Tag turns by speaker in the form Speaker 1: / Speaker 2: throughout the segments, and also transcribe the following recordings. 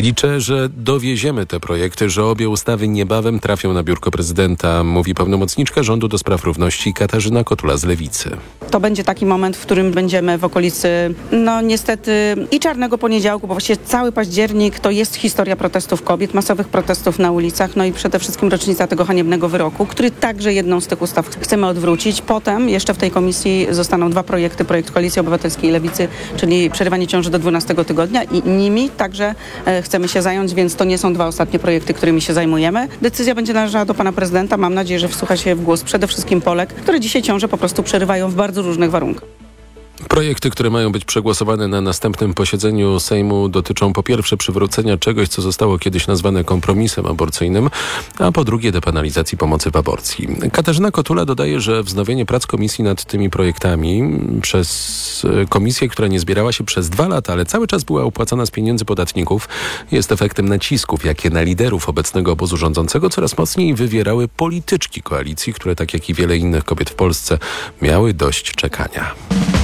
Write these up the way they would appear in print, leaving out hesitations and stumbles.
Speaker 1: Liczę, że dowieziemy te projekty, że obie ustawy niebawem trafią na biurko prezydenta, mówi pełnomocniczka rządu do spraw równości Katarzyna Kotula z Lewicy.
Speaker 2: To będzie taki moment, w którym będziemy w okolicy, niestety i czarnego poniedziałku, bo właściwie cały październik to jest historia protestów kobiet, masowych protestów na ulicach, i przede wszystkim rocznica tego haniebnego wyroku, który także jedną z tych ustaw chcemy odwrócić. Potem jeszcze w tej komisji zostaną dwa projekty, projekt Koalicji Obywatelskiej i Lewicy, czyli przerywanie ciąży do 12 tygodnia i nimi także chcemy się zająć, więc to nie są dwa ostatnie projekty, którymi się zajmujemy. Decyzja będzie należała do pana prezydenta. Mam nadzieję, że wsłucha się w głos przede wszystkim Polek, które dzisiaj ciąże po prostu przerywają w bardzo różnych warunkach.
Speaker 1: Projekty, które mają być przegłosowane na następnym posiedzeniu Sejmu, dotyczą po pierwsze przywrócenia czegoś, co zostało kiedyś nazwane kompromisem aborcyjnym, a po drugie depenalizacji pomocy w aborcji. Katarzyna Kotula dodaje, że wznowienie prac komisji nad tymi projektami przez komisję, która nie zbierała się przez 2 lata, ale cały czas była opłacana z pieniędzy podatników, jest efektem nacisków, jakie na liderów obecnego obozu rządzącego coraz mocniej wywierały polityczki koalicji, które tak jak i wiele innych kobiet w Polsce miały dość czekania.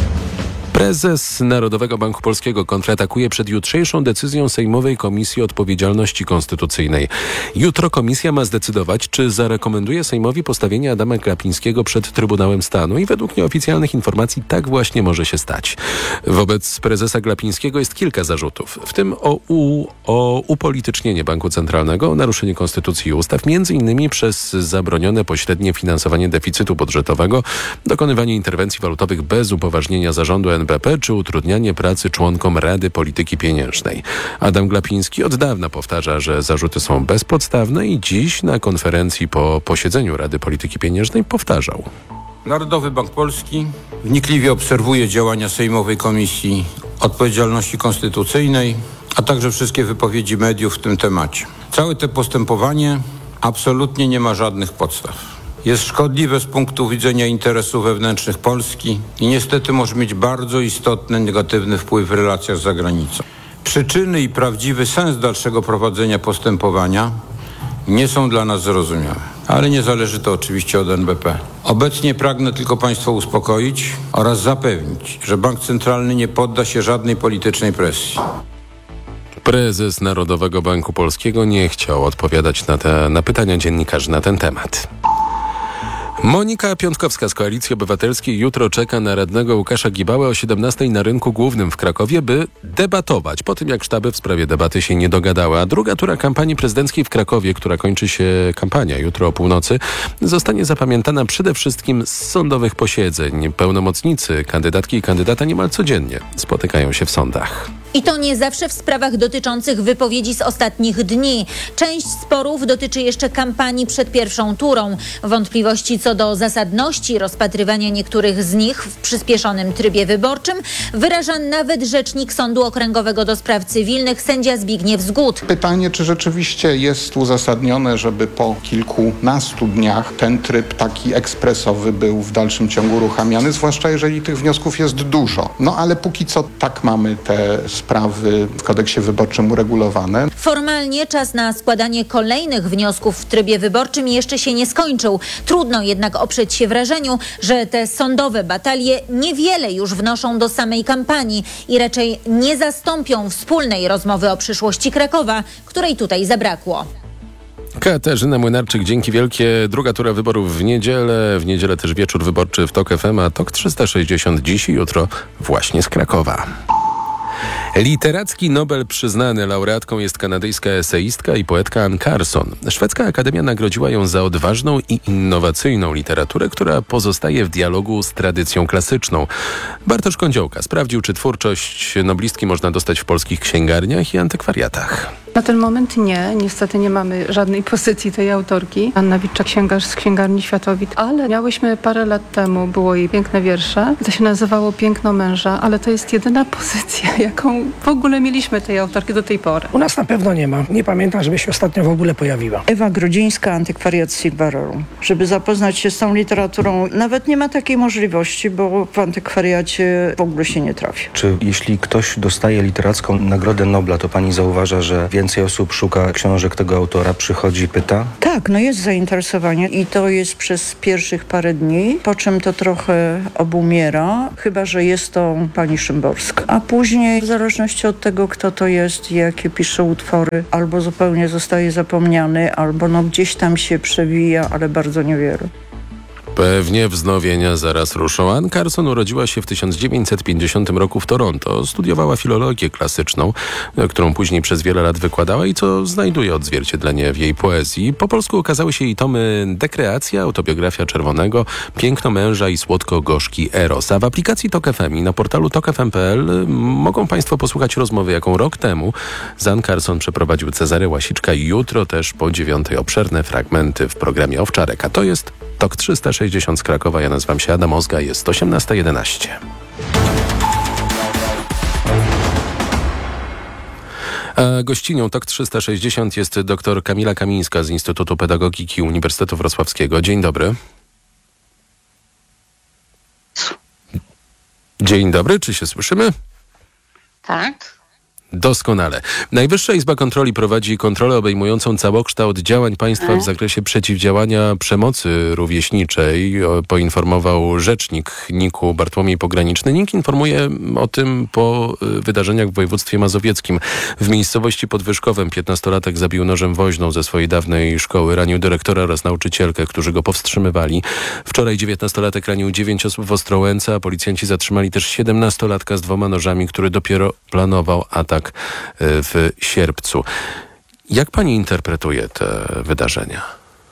Speaker 1: Prezes Narodowego Banku Polskiego kontratakuje przed jutrzejszą decyzją Sejmowej Komisji Odpowiedzialności Konstytucyjnej. Jutro komisja ma zdecydować, czy zarekomenduje Sejmowi postawienie Adama Glapińskiego przed Trybunałem Stanu i według nieoficjalnych informacji tak właśnie może się stać. Wobec prezesa Glapińskiego jest kilka zarzutów, w tym o upolitycznienie Banku Centralnego, o naruszenie konstytucji i ustaw, m.in. przez zabronione pośrednie finansowanie deficytu budżetowego, dokonywanie interwencji walutowych bez upoważnienia zarządu NBP czy utrudnianie pracy członkom Rady Polityki Pieniężnej. Adam Glapiński od dawna powtarza, że zarzuty są bezpodstawne i dziś na konferencji po posiedzeniu Rady Polityki Pieniężnej powtarzał.
Speaker 3: Narodowy Bank Polski wnikliwie obserwuje działania Sejmowej Komisji Odpowiedzialności Konstytucyjnej, a także wszystkie wypowiedzi mediów w tym temacie. Całe to postępowanie absolutnie nie ma żadnych podstaw. Jest szkodliwe z punktu widzenia interesów wewnętrznych Polski i niestety może mieć bardzo istotny negatywny wpływ w relacjach z zagranicą. Przyczyny i prawdziwy sens dalszego prowadzenia postępowania nie są dla nas zrozumiałe, ale nie zależy to oczywiście od NBP. Obecnie pragnę tylko Państwa uspokoić oraz zapewnić, że Bank Centralny nie podda się żadnej politycznej presji.
Speaker 1: Prezes Narodowego Banku Polskiego nie chciał odpowiadać na pytania dziennikarzy na ten temat. Monika Piątkowska z Koalicji Obywatelskiej jutro czeka na radnego Łukasza Gibałę o 17:00 na Rynku Głównym w Krakowie, by debatować po tym, jak sztaby w sprawie debaty się nie dogadały. A druga tura kampanii prezydenckiej w Krakowie, która kończy się kampania jutro o północy, zostanie zapamiętana przede wszystkim z sądowych posiedzeń. Pełnomocnicy kandydatki i kandydata niemal codziennie spotykają się w sądach.
Speaker 4: I to nie zawsze w sprawach dotyczących wypowiedzi z ostatnich dni. Część sporów dotyczy jeszcze kampanii przed pierwszą turą. Wątpliwości co do zasadności rozpatrywania niektórych z nich w przyspieszonym trybie wyborczym wyraża nawet rzecznik Sądu Okręgowego do Spraw Cywilnych, sędzia Zbigniew Zgód.
Speaker 5: Pytanie, czy rzeczywiście jest uzasadnione, żeby po kilkunastu dniach ten tryb taki ekspresowy był w dalszym ciągu uruchamiany, zwłaszcza jeżeli tych wniosków jest dużo. Ale póki co tak mamy te sprawy w kodeksie wyborczym uregulowane.
Speaker 4: Formalnie czas na składanie kolejnych wniosków w trybie wyborczym jeszcze się nie skończył. Trudno jednak oprzeć się wrażeniu, że te sądowe batalie niewiele już wnoszą do samej kampanii i raczej nie zastąpią wspólnej rozmowy o przyszłości Krakowa, której tutaj zabrakło.
Speaker 1: Katarzyna Młynarczyk, dzięki wielkie. Druga tura wyborów w niedzielę. W niedzielę też wieczór wyborczy w TOK FM, a TOK 360 dziś i jutro właśnie z Krakowa. Literacki Nobel przyznany laureatką jest kanadyjska eseistka i poetka Anne Carson. Szwedzka Akademia nagrodziła ją za odważną i innowacyjną literaturę, która pozostaje w dialogu z tradycją klasyczną. Bartosz Kądziołka sprawdził, czy twórczość noblistki można dostać w polskich księgarniach i antykwariatach.
Speaker 6: Na ten moment nie. Niestety nie mamy żadnej pozycji tej autorki. Anna Witczak, księgarz z księgarni Światowit, ale miałyśmy parę lat temu, było jej piękne wiersze. To się nazywało Piękno męża, ale to jest jedyna pozycja, jaką w ogóle mieliśmy tej autorki do tej pory.
Speaker 7: U nas na pewno nie ma. Nie pamiętam, żeby się ostatnio w ogóle pojawiła.
Speaker 8: Ewa Grodzińska, Antykwariat Sigvarorum. Żeby zapoznać się z tą literaturą, nawet nie ma takiej możliwości, bo w antykwariacie w ogóle się nie trafi.
Speaker 9: Czy jeśli ktoś dostaje literacką Nagrodę Nobla, to pani zauważa, że w więcej osób szuka książek tego autora, przychodzi, pyta?
Speaker 8: Tak, no jest zainteresowanie i to jest przez pierwszych parę dni, po czym to trochę obumiera, chyba że jest to pani Szymborska. A później, w zależności od tego, kto to jest i jakie pisze utwory, albo zupełnie zostaje zapomniany, albo no gdzieś tam się przewija, ale bardzo niewiele.
Speaker 1: Pewnie wznowienia zaraz ruszą. Anne Carson urodziła się w 1950 roku w Toronto. Studiowała filologię klasyczną, którą później przez wiele lat wykładała i co znajduje odzwierciedlenie w jej poezji. Po polsku ukazały się jej tomy Dekreacja, Autobiografia Czerwonego, Piękno męża i Słodko-gorzki Eros. A w aplikacji Tok FM i na portalu tokfm.pl mogą Państwo posłuchać rozmowy, jaką rok temu z Anne Carson przeprowadził Cezary Łasiczka i jutro też po 9:00 obszerne fragmenty w programie Owczarek. A to jest Tok 360 z Krakowa. Ja nazywam się Adam Ozga. Jest 18:11. A gościnią Tok 360 jest dr Kamila Kamińska z Instytutu Pedagogiki Uniwersytetu Wrocławskiego. Dzień dobry. Dzień dobry, czy się słyszymy?
Speaker 10: Tak.
Speaker 1: Doskonale. Najwyższa Izba Kontroli prowadzi kontrolę obejmującą całokształt działań państwa w zakresie przeciwdziałania przemocy rówieśniczej. Poinformował rzecznik NIK-u Bartłomiej Pograniczny. NIK informuje o tym po wydarzeniach w województwie mazowieckim. W miejscowości pod Wyszkowem 15-latek zabił nożem woźną ze swojej dawnej szkoły. Ranił dyrektora oraz nauczycielkę, którzy go powstrzymywali. Wczoraj 19-latek ranił 9 osób w Ostrołęce, a policjanci zatrzymali też 17-latka z 2 nożami, który dopiero planował atak w sierpcu. Jak pani interpretuje te wydarzenia?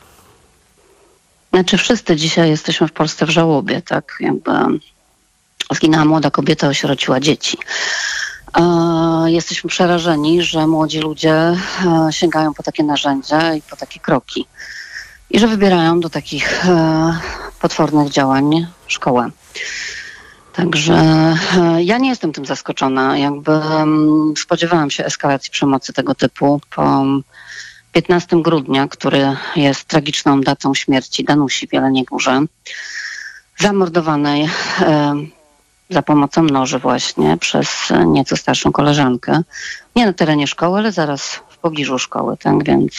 Speaker 10: Znaczy wszyscy dzisiaj jesteśmy w Polsce w żałobie, tak? Jakby zginęła młoda kobieta, osierociła dzieci. Jesteśmy przerażeni, że młodzi ludzie sięgają po takie narzędzia i po takie kroki. I że wybierają do takich potwornych działań szkołę. Także ja nie jestem tym zaskoczona. Jakby spodziewałam się eskalacji przemocy tego typu po 15 grudnia, który jest tragiczną datą śmierci Danusi w Jeleniej Górze, zamordowanej za pomocą noży właśnie przez nieco starszą koleżankę. Nie na terenie szkoły, ale zaraz w pobliżu szkoły. Tak więc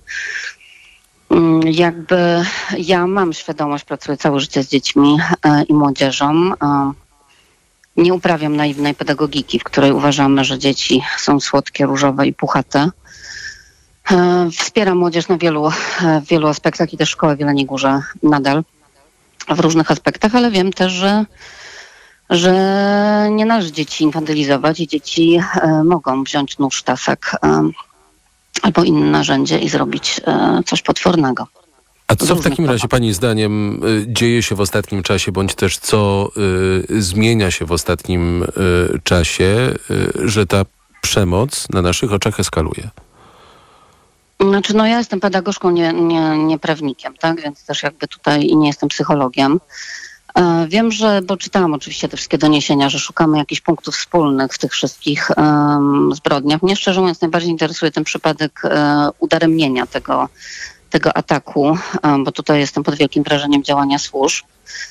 Speaker 10: jakby ja mam świadomość, pracuję całe życie z dziećmi i młodzieżą. Nie uprawiam naiwnej pedagogiki, w której uważamy, że dzieci są słodkie, różowe i puchate. Wspieram młodzież na w wielu aspektach i też szkołę w Jeleniej Górze nadal w różnych aspektach, ale wiem też, że nie należy dzieci infantylizować i dzieci mogą wziąć nóż, tasak albo inne narzędzie i zrobić coś potwornego.
Speaker 1: A co w takim razie pani zdaniem dzieje się w ostatnim czasie, bądź też co zmienia się w ostatnim czasie, że ta przemoc na naszych oczach eskaluje?
Speaker 10: Znaczy, no ja jestem pedagogzką, nie prawnikiem, tak? Więc też jakby tutaj i nie jestem psychologiem. Wiem, bo czytałam oczywiście te wszystkie doniesienia, że szukamy jakichś punktów wspólnych w tych wszystkich zbrodniach. Mnie szczerze mówiąc najbardziej interesuje ten przypadek udaremnienia tego ataku, bo tutaj jestem pod wielkim wrażeniem działania służb.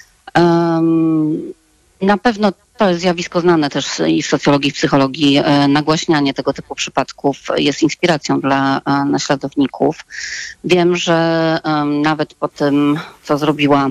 Speaker 10: Na pewno to jest zjawisko znane też i w socjologii, i w psychologii. Nagłaśnianie tego typu przypadków jest inspiracją dla naśladowników. Wiem, że nawet po tym, co zrobiła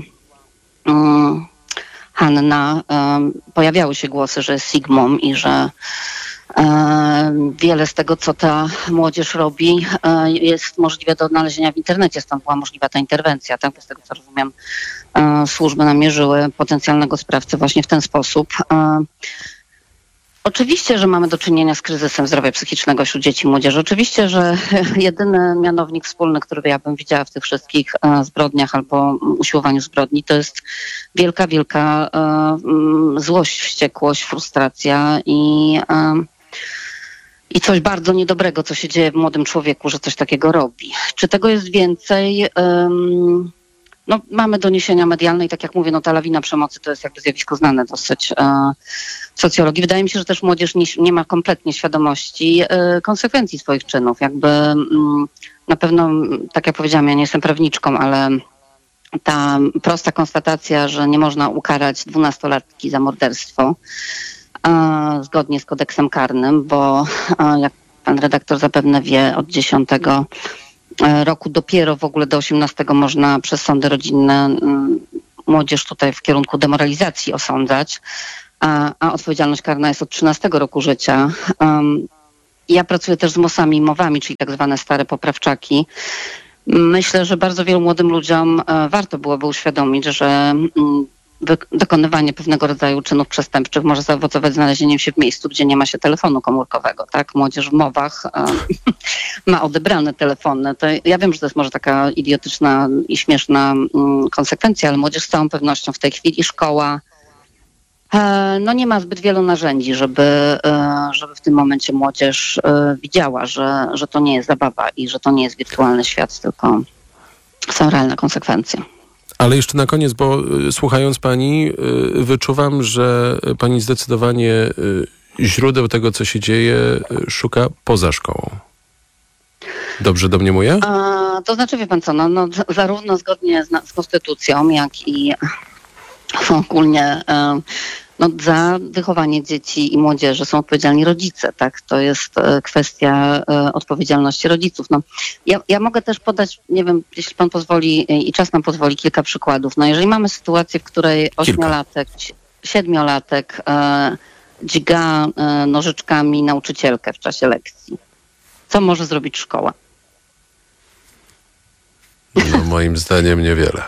Speaker 10: Hanna, pojawiały się głosy, że jest Sigmą i że wiele z tego, co ta młodzież robi, jest możliwe do odnalezienia w internecie. Stąd była możliwa ta interwencja. Tak? Bo z tego, co rozumiem, służby namierzyły potencjalnego sprawcę właśnie w ten sposób. Oczywiście, że mamy do czynienia z kryzysem zdrowia psychicznego wśród dzieci i młodzieży. Oczywiście, że jedyny mianownik wspólny, który ja bym widziała w tych wszystkich zbrodniach albo usiłowaniu zbrodni, to jest wielka złość, wściekłość, frustracja i coś bardzo niedobrego, co się dzieje w młodym człowieku, że coś takiego robi. Czy tego jest więcej? No, mamy doniesienia medialne i tak jak mówię, no ta lawina przemocy to jest jakby zjawisko znane dosyć w socjologii. Wydaje mi się, że też młodzież nie ma kompletnie świadomości konsekwencji swoich czynów. Jakby na pewno, tak jak powiedziałam, ja nie jestem prawniczką, ale ta prosta konstatacja, że nie można ukarać 12-latki za morderstwo zgodnie z kodeksem karnym, bo jak pan redaktor zapewne wie, od 10 roku dopiero w ogóle do 18 można przez sądy rodzinne młodzież tutaj w kierunku demoralizacji osądzać, a odpowiedzialność karna jest od 13 roku życia. Ja pracuję też z MOS-ami i MOW-ami, czyli tak zwane stare poprawczaki. Myślę, że bardzo wielu młodym ludziom warto byłoby uświadomić, że dokonywanie pewnego rodzaju czynów przestępczych może zaowocować znalezieniem się w miejscu, gdzie nie ma się telefonu komórkowego. Tak? Młodzież w MOW-ach ma odebrane telefony. To ja wiem, że to jest może taka idiotyczna i śmieszna konsekwencja, ale młodzież z całą pewnością w tej chwili szkoła nie ma zbyt wielu narzędzi, żeby w tym momencie młodzież widziała, że to nie jest zabawa i że to nie jest wirtualny świat, tylko są realne konsekwencje.
Speaker 1: Ale jeszcze na koniec, bo słuchając pani, wyczuwam, że pani zdecydowanie źródeł tego, co się dzieje, szuka poza szkołą. Dobrze domniemuję?
Speaker 10: To znaczy, wie pan co, zarówno zgodnie z konstytucją, jak i ogólnie za wychowanie dzieci i młodzieży są odpowiedzialni rodzice, tak? To jest kwestia odpowiedzialności rodziców. Ja mogę też podać, nie wiem, jeśli pan pozwoli i czas nam pozwoli, kilka przykładów. Jeżeli mamy sytuację, w której 7-latek dźga nożyczkami nauczycielkę w czasie lekcji, co może zrobić szkoła?
Speaker 1: Moim zdaniem niewiele.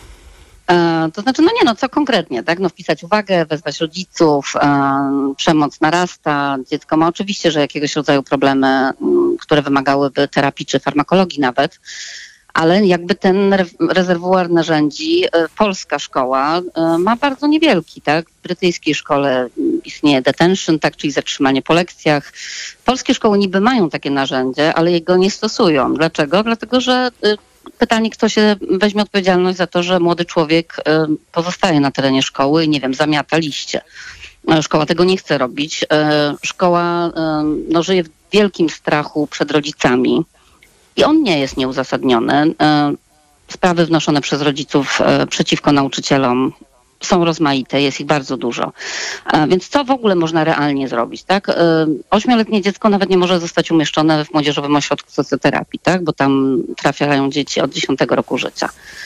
Speaker 10: To znaczy, co konkretnie, tak? Wpisać uwagę, wezwać rodziców, przemoc narasta, dziecko ma oczywiście, że jakiegoś rodzaju problemy, które wymagałyby terapii czy farmakologii nawet, ale jakby ten rezerwuar narzędzi polska szkoła ma bardzo niewielki, tak? W brytyjskiej szkole istnieje detention, tak? Czyli zatrzymanie po lekcjach. Polskie szkoły niby mają takie narzędzie, ale jego nie stosują. Dlaczego? Dlatego, że pytanie, kto się weźmie odpowiedzialność za to, że młody człowiek pozostaje na terenie szkoły i, zamiata liście. Szkoła tego nie chce robić. Szkoła żyje w wielkim strachu przed rodzicami i on nie jest nieuzasadniony. Sprawy wnoszone przez rodziców przeciwko nauczycielom są rozmaite, jest ich bardzo dużo. Więc co w ogóle można realnie zrobić, tak? 8-letnie dziecko nawet nie może zostać umieszczone w młodzieżowym ośrodku socjoterapii, tak? Bo tam trafiają dzieci od 10 roku życia.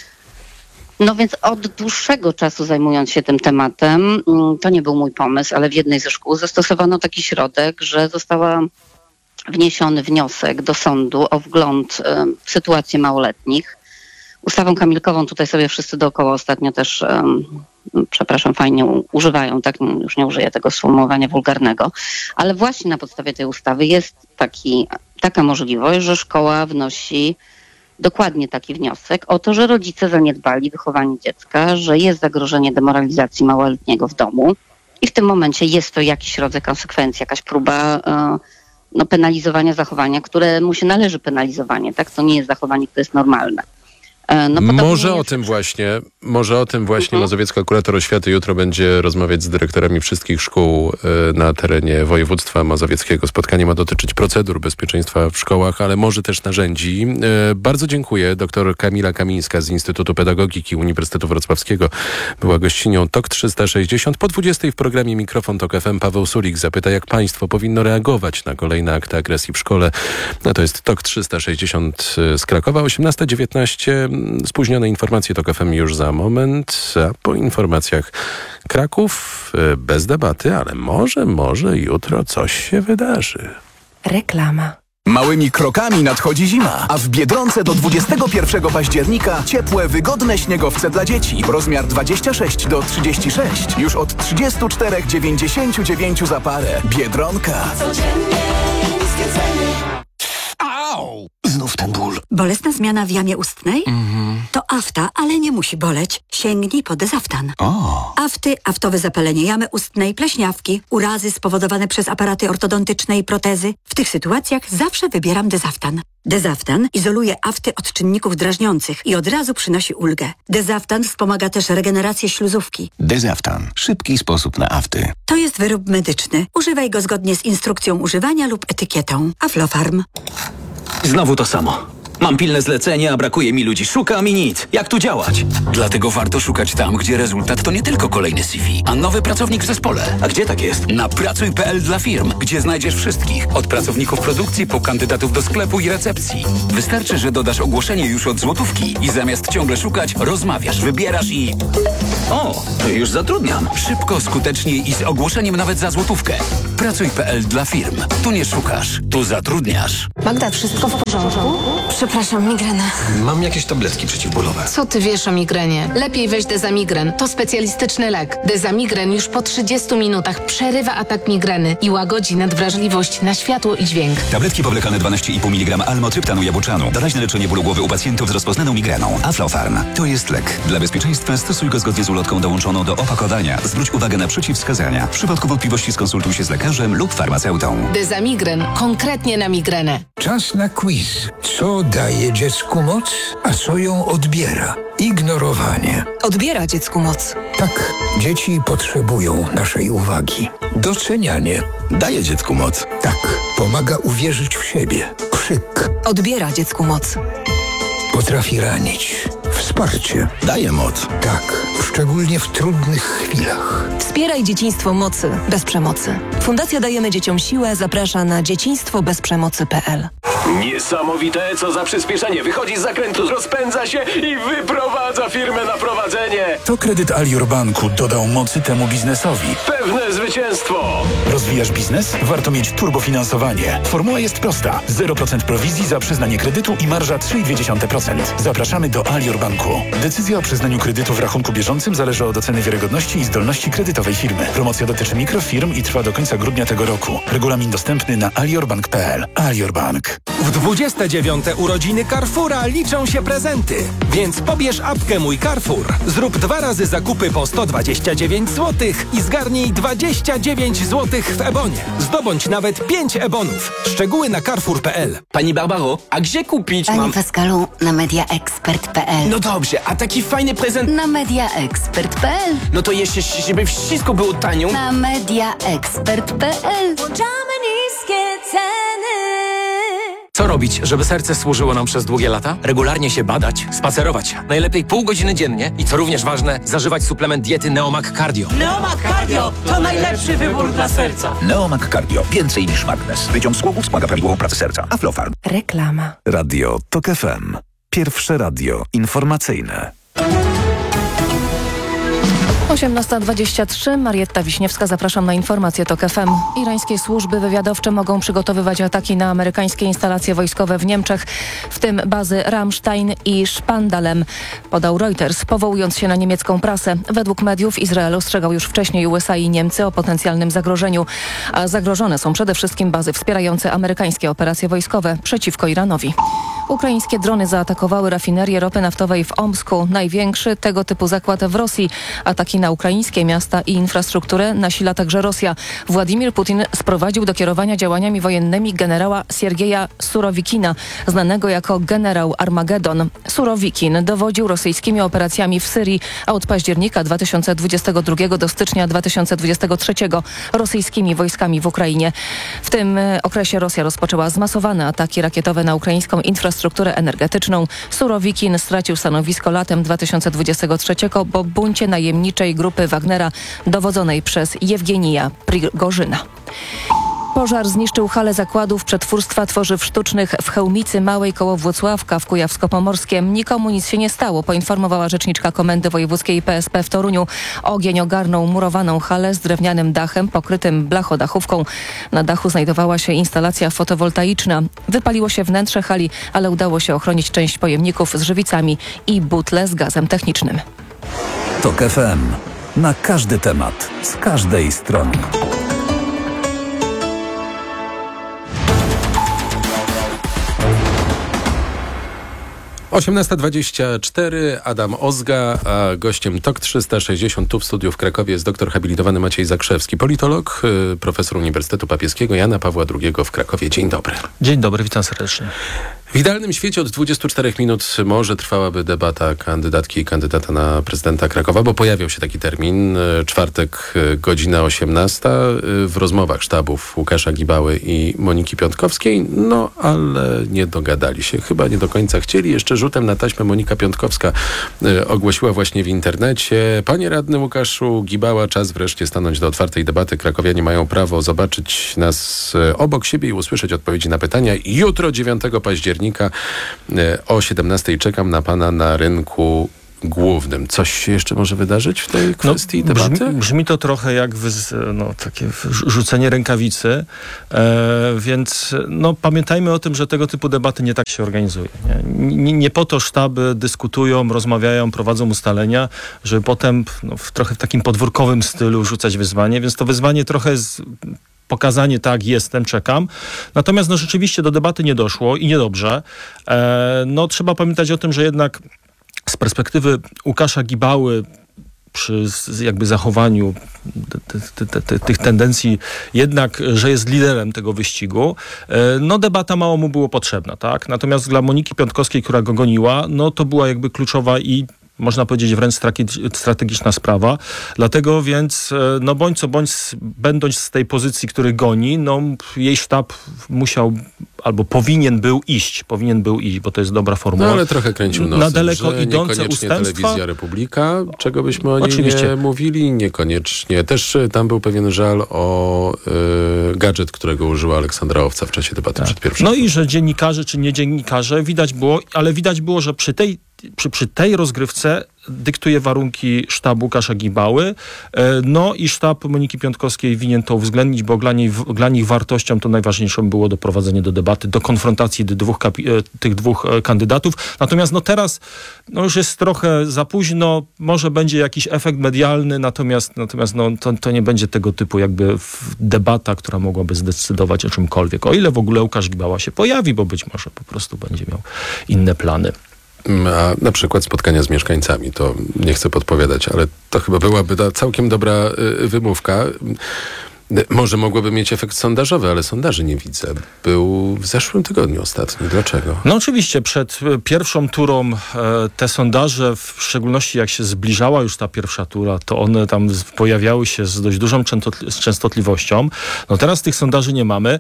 Speaker 10: Więc od dłuższego czasu zajmując się tym tematem, to nie był mój pomysł, ale w jednej ze szkół zastosowano taki środek, że została wniesiony wniosek do sądu o wgląd w sytuację małoletnich. Ustawą kamilkową tutaj sobie wszyscy dookoła ostatnio też, fajnie używają, tak? Już nie użyję tego sformułowania wulgarnego, ale właśnie na podstawie tej ustawy jest taka możliwość, że szkoła wnosi dokładnie taki wniosek o to, że rodzice zaniedbali wychowanie dziecka, że jest zagrożenie demoralizacji małoletniego w domu i w tym momencie jest to jakiś rodzaj konsekwencji, jakaś próba penalizowania zachowania, które mu się należy penalizowanie, tak? To nie jest zachowanie, które jest normalne.
Speaker 1: Może o tym właśnie mazowiecka kurator oświaty jutro będzie rozmawiać z dyrektorami wszystkich szkół na terenie województwa mazowieckiego. Spotkanie ma dotyczyć procedur bezpieczeństwa w szkołach, ale może też narzędzi. Bardzo dziękuję. Dr Kamila Kamińska z Instytutu Pedagogiki Uniwersytetu Wrocławskiego była gościnią TOK 360. Po 20 w programie Mikrofon TOK FM Paweł Sulik zapyta, jak państwo powinno reagować na kolejne akty agresji w szkole. To jest TOK 360 z Krakowa, 18:19. Spóźnione informacje TOK FM już za moment, a po informacjach Kraków bez debaty, ale może jutro coś się wydarzy.
Speaker 11: Reklama. Małymi krokami nadchodzi zima, a w Biedronce do 21 października ciepłe, wygodne śniegowce dla dzieci. Rozmiar 26 do 36. Już od 34,99 za parę. Biedronka. Codziennie niskie ceny. Au! Znów ten ból.
Speaker 12: Bolesna zmiana w jamie ustnej? To afta, ale nie musi boleć. Sięgnij po Dezaftan. Afty, aftowe zapalenie jamy ustnej, pleśniawki, urazy spowodowane przez aparaty ortodontyczne i protezy. W tych sytuacjach zawsze wybieram Dezaftan. Dezaftan izoluje afty od czynników drażniących i od razu przynosi ulgę. Dezaftan wspomaga też regenerację śluzówki.
Speaker 11: Dezaftan. Szybki sposób na afty.
Speaker 12: To jest wyrób medyczny. Używaj go zgodnie z instrukcją używania lub etykietą. Aflofarm.
Speaker 13: Znowu to samo. Mam pilne zlecenie, a brakuje mi ludzi. Szukam i nic. Jak tu działać? Dlatego warto szukać tam, gdzie rezultat to nie tylko kolejny CV, a nowy pracownik w zespole. A gdzie tak jest? Na pracuj.pl dla firm, gdzie znajdziesz wszystkich. Od pracowników produkcji po kandydatów do sklepu i recepcji. Wystarczy, że dodasz ogłoszenie już od złotówki i zamiast ciągle szukać, rozmawiasz, wybierasz i... O, już zatrudniam. Szybko, skutecznie i z ogłoszeniem nawet za złotówkę. Pracuj.pl dla firm. Tu nie szukasz, tu zatrudniasz.
Speaker 14: Magda, wszystko w porządku? Przepraszam, migrena.
Speaker 15: Mam jakieś tabletki przeciwbólowe.
Speaker 14: Co ty wiesz o migrenie? Lepiej weź Dezamigren. To specjalistyczny lek. Dezamigren już po 30 minutach przerywa atak migreny i łagodzi nadwrażliwość na światło i dźwięk.
Speaker 16: Tabletki powlekane 12,5 mg almotryptanu jabłczanu. Doraźne leczenie bólu głowy u pacjentów z rozpoznaną migreną. Aflofarm. To jest lek. Dla bezpieczeństwa stosuj go zgodnie z ulotką dołączoną do opakowania. Zwróć uwagę na przeciwwskazania. W przypadku wątpliwości skonsultuj się z lekarzem lub farmaceutą.
Speaker 14: Dezamigren. Konkretnie na migrenę.
Speaker 17: Czas na quiz. Co daje dziecku moc, a co ją odbiera? Ignorowanie.
Speaker 14: Odbiera dziecku moc.
Speaker 17: Tak, dzieci potrzebują naszej uwagi. Docenianie.
Speaker 15: Daje dziecku moc.
Speaker 17: Tak, pomaga uwierzyć w siebie. Krzyk.
Speaker 14: Odbiera dziecku moc.
Speaker 17: Potrafi ranić. Wsparcie.
Speaker 15: Daje moc.
Speaker 17: Tak, szczególnie w trudnych chwilach.
Speaker 14: Wspieraj dzieciństwo mocy bez przemocy. Fundacja Dajemy Dzieciom Siłę zaprasza na dzieciństwobezprzemocy.pl.
Speaker 18: Niesamowite, co za przyspieszenie. Wychodzi z zakrętu, rozpędza się i wyprowadza firmę na prowadzenie.
Speaker 19: To kredyt Alior Banku dodał mocy temu biznesowi.
Speaker 18: Pewne zwycięstwo.
Speaker 19: Rozwijasz biznes? Warto mieć turbofinansowanie. Formuła jest prosta. 0% prowizji za przyznanie kredytu i marża 3,2%. Zapraszamy do Alior Banku. Decyzja o przyznaniu kredytu w rachunku bieżącym zależy od oceny wiarygodności i zdolności kredytowej firmy. Promocja dotyczy mikrofirm i trwa do końca grudnia tego roku. Regulamin dostępny na aliorbank.pl. Alior Bank.
Speaker 20: W 29. urodziny Carrefoura liczą się prezenty. Więc pobierz apkę Mój Carrefour. Zrób 2 razy zakupy po 129 zł i zgarnij 29 zł w Ebonie. Zdobądź nawet 5 ebonów. Szczegóły na carrefour.pl.
Speaker 15: Pani Barbaro, a gdzie kupić
Speaker 21: Panie Pascalu, na mediaexpert.pl.
Speaker 15: No dobrze, a taki fajny prezent...
Speaker 21: Na mediaexpert.pl.
Speaker 15: No to jeszcze, żeby wszystko było tanio...
Speaker 21: Na mediaexpert.pl.
Speaker 22: Włączamy niskie ceny.
Speaker 23: Co robić, żeby serce służyło nam przez długie lata? Regularnie się badać, spacerować. Najlepiej pół godziny dziennie i co również ważne, zażywać suplement diety Neomag Cardio.
Speaker 24: Neomag Cardio to najlepszy wybór dla serca.
Speaker 25: Neomag Cardio. Więcej niż magnes. Wyciąg z głowy wspomaga prawidłową pracę serca. Aflofarm.
Speaker 14: Reklama.
Speaker 26: Radio TOK FM. Pierwsze radio informacyjne.
Speaker 14: 18:23. Marietta Wiśniewska, zapraszam na informacje TOK FM. Irańskie służby wywiadowcze mogą przygotowywać ataki na amerykańskie instalacje wojskowe w Niemczech, w tym bazy Ramstein i Spandalem, podał Reuters, powołując się na niemiecką prasę. Według mediów Izrael ostrzegał już wcześniej USA i Niemcy o potencjalnym zagrożeniu, a zagrożone są przede wszystkim bazy wspierające amerykańskie operacje wojskowe przeciwko Iranowi. Ukraińskie drony zaatakowały rafinerię ropy naftowej w Omsku, największy tego typu zakład w Rosji. Ataki na ukraińskie miasta i infrastrukturę nasila także Rosja. Władimir Putin sprowadził do kierowania działaniami wojennymi generała Siergieja Surowikina, znanego jako generał Armagedon. Surowikin dowodził rosyjskimi operacjami w Syrii, a od października 2022 do stycznia 2023 rosyjskimi wojskami w Ukrainie. W tym okresie Rosja rozpoczęła zmasowane ataki rakietowe na ukraińską infrastrukturę energetyczną. Surowikin stracił stanowisko latem 2023 po buncie najemniczej grupy Wagnera dowodzonej przez Jewgenija Prigorzyna. Pożar zniszczył halę zakładów przetwórstwa tworzyw sztucznych w Chełmicy Małej koło Włocławka w Kujawsko-Pomorskiem. Nikomu nic się nie stało, poinformowała rzeczniczka Komendy Wojewódzkiej PSP w Toruniu. Ogień ogarnął murowaną halę z drewnianym dachem pokrytym blachodachówką. Na dachu znajdowała się instalacja fotowoltaiczna. Wypaliło się wnętrze hali, ale udało się ochronić część pojemników z żywicami i butle z gazem technicznym.
Speaker 26: TOK FM. Na każdy temat, z każdej strony.
Speaker 1: 18:24, Adam Ozga, a gościem TOK 360 tu w studiu w Krakowie jest doktor habilitowany Maciej Zakrzewski, politolog, profesor Uniwersytetu Papieskiego Jana Pawła II w Krakowie. Dzień dobry.
Speaker 27: Dzień dobry, witam serdecznie.
Speaker 1: W idealnym świecie od 24 minut może trwałaby debata kandydatki i kandydata na prezydenta Krakowa, bo pojawiał się taki termin, czwartek, godzina 18, w rozmowach sztabów Łukasza Gibały i Moniki Piątkowskiej, no ale nie dogadali się. Chyba nie do końca chcieli. Jeszcze rzutem na taśmę Monika Piątkowska ogłosiła właśnie w internecie: panie radny Łukaszu Gibała, czas wreszcie stanąć do otwartej debaty. Krakowianie mają prawo zobaczyć nas obok siebie i usłyszeć odpowiedzi na pytania. Jutro 9 października o 17:00 czekam na pana na rynku głównym. Coś się jeszcze może wydarzyć w tej kwestii debaty?
Speaker 2: Brzmi to trochę jak takie rzucenie rękawicy, więc pamiętajmy o tym, że tego typu debaty nie tak się organizuje. Nie po to sztaby dyskutują, rozmawiają, prowadzą ustalenia, żeby potem trochę w takim podwórkowym stylu rzucać wyzwanie, więc to wyzwanie trochę jest pokazanie, tak, jestem, czekam. Natomiast rzeczywiście do debaty nie doszło i niedobrze. Trzeba pamiętać o tym, że jednak z perspektywy Łukasza Gibały, przy jakby zachowaniu tych tendencji jednak, że jest liderem tego wyścigu, debata mało mu było potrzebna, tak? Natomiast dla Moniki Piątkowskiej, która go goniła, to była jakby kluczowa i można powiedzieć wręcz strategiczna sprawa. Dlatego więc, bądź co bądź, będąc z tej pozycji, który goni, jej sztab musiał albo powinien był iść, bo to jest dobra formuła.
Speaker 1: Ale trochę kręcił nosem,
Speaker 2: na daleko
Speaker 1: że
Speaker 2: idące
Speaker 1: niekoniecznie
Speaker 2: ustępstwa.
Speaker 1: Telewizja Republika, czego byśmy o niej
Speaker 2: Oczywiście
Speaker 1: nie mówili, niekoniecznie. Też tam był pewien żal o gadżet, którego użyła Aleksandra Owca w czasie debaty przed pierwszym.
Speaker 2: I że dziennikarze czy nie dziennikarze, widać było, że przy tej rozgrywce dyktuje warunki sztab Łukasza Gibały, i sztab Moniki Piątkowskiej winien to uwzględnić, bo dla nich wartością to najważniejszą było doprowadzenie do debaty, do konfrontacji tych dwóch kandydatów. Natomiast teraz już jest trochę za późno, może będzie jakiś efekt medialny, natomiast to nie będzie tego typu jakby debata, która mogłaby zdecydować o czymkolwiek. O ile w ogóle Łukasz Gibała się pojawi, bo być może po prostu będzie miał inne plany.
Speaker 1: A na przykład spotkania z mieszkańcami, to nie chcę podpowiadać, ale to chyba byłaby całkiem dobra wymówka. Może mogłoby mieć efekt sondażowy, ale sondaży nie widzę. Był w zeszłym tygodniu ostatni. Dlaczego?
Speaker 2: Oczywiście przed pierwszą turą te sondaże, w szczególności jak się zbliżała już ta pierwsza tura, to one tam pojawiały się z dość dużą częstotliwością. Teraz tych sondaży nie mamy.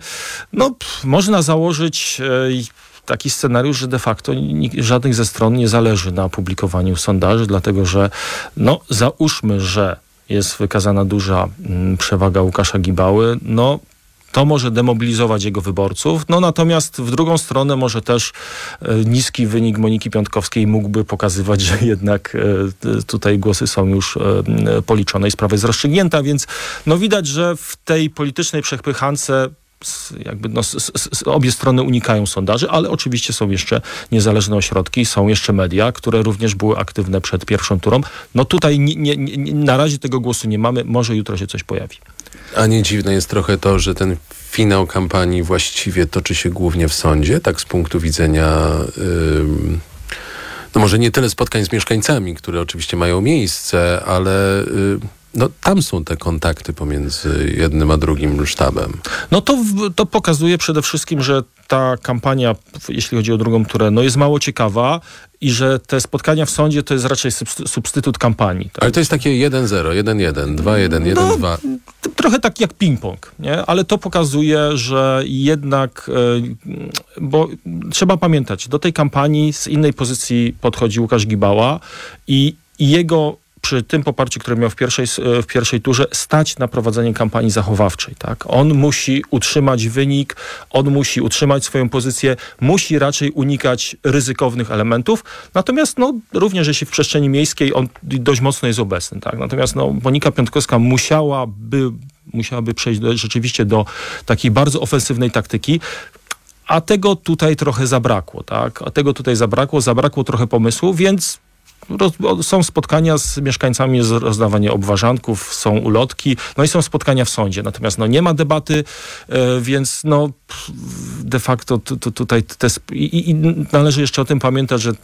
Speaker 2: Można założyć taki scenariusz, że de facto żadnych ze stron nie zależy na publikowaniu sondaży, dlatego że załóżmy, że jest wykazana duża przewaga Łukasza Gibały, to może demobilizować jego wyborców, natomiast w drugą stronę może też niski wynik Moniki Piątkowskiej mógłby pokazywać, że jednak tutaj głosy są już policzone i sprawa jest rozstrzygnięta, więc widać, że w tej politycznej przepychance obie strony unikają sondaży, ale oczywiście są jeszcze niezależne ośrodki, są jeszcze media, które również były aktywne przed pierwszą turą. Tutaj na razie tego głosu nie mamy, może jutro się coś pojawi.
Speaker 1: A nie dziwne jest trochę to, że ten finał kampanii właściwie toczy się głównie w sądzie, tak z punktu widzenia może nie tyle spotkań z mieszkańcami, które oczywiście mają miejsce, ale tam są te kontakty pomiędzy jednym a drugim sztabem.
Speaker 2: To pokazuje przede wszystkim, że ta kampania, jeśli chodzi o drugą turę, jest mało ciekawa i że te spotkania w sądzie to jest raczej substytut kampanii. Tak?
Speaker 1: Ale to jest takie 1-0, 1-1, 2-1, 1-2.
Speaker 2: Trochę tak jak ping-pong, nie? Ale to pokazuje, że jednak, bo trzeba pamiętać, do tej kampanii z innej pozycji podchodzi Łukasz Gibała i jego przy tym poparciu, które miał w pierwszej turze, stać na prowadzenie kampanii zachowawczej. Tak? On musi utrzymać wynik, on musi utrzymać swoją pozycję, musi raczej unikać ryzykownych elementów. Natomiast również jeśli w przestrzeni miejskiej on dość mocno jest obecny. Tak? Natomiast Monika Piątkowska musiałaby przejść rzeczywiście do takiej bardzo ofensywnej taktyki. A tego tutaj trochę zabrakło. Tak? Zabrakło trochę pomysłu, więc są spotkania z mieszkańcami, jest rozdawanie obwarzanków, są ulotki, i są spotkania w sądzie. Natomiast nie ma debaty, więc de facto tutaj i należy jeszcze o tym pamiętać, że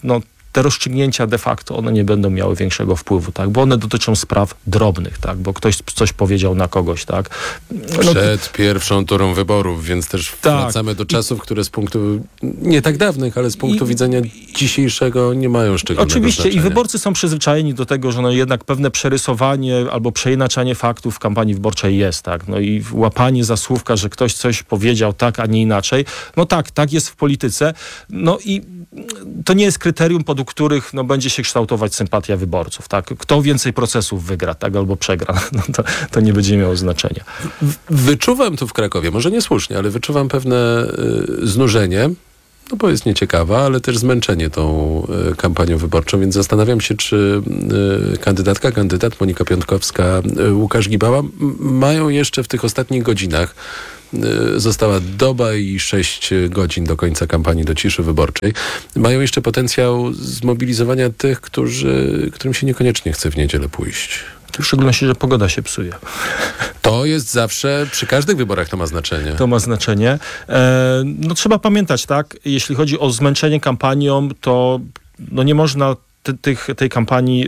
Speaker 2: te rozstrzygnięcia de facto one nie będą miały większego wpływu, tak? Bo one dotyczą spraw drobnych, tak? Bo ktoś coś powiedział na kogoś, tak?
Speaker 1: Przed pierwszą turą wyborów, więc też wracamy do czasów, które z punktu, nie tak dawnych, ale z punktu widzenia dzisiejszego nie mają szczególnego
Speaker 2: Oczywiście
Speaker 1: znaczenia.
Speaker 2: i wyborcy są przyzwyczajeni do tego, że jednak pewne przerysowanie albo przeinaczanie faktów w kampanii wyborczej jest, tak? I łapanie za słówka, że ktoś coś powiedział tak, a nie inaczej. Tak jest w polityce. I to nie jest kryterium, pod których będzie się kształtować sympatia wyborców, tak? Kto więcej procesów wygra, tak? Albo przegra, to nie będzie miało znaczenia.
Speaker 1: Wyczuwam tu w Krakowie, może niesłusznie, ale wyczuwam pewne znużenie, bo jest nieciekawa, ale też zmęczenie tą kampanią wyborczą, więc zastanawiam się, czy kandydat Monika Piątkowska, Łukasz Gibała mają jeszcze w tych ostatnich godzinach, została doba i 6 godzin do końca kampanii, do ciszy wyborczej, mają jeszcze potencjał zmobilizowania tych, którym się niekoniecznie chce w niedzielę pójść.
Speaker 2: W szczególności, że pogoda się psuje.
Speaker 1: To jest zawsze, przy każdych wyborach to ma znaczenie.
Speaker 2: To ma znaczenie. Trzeba pamiętać, tak? Jeśli chodzi o zmęczenie kampanią, to nie można tej kampanii,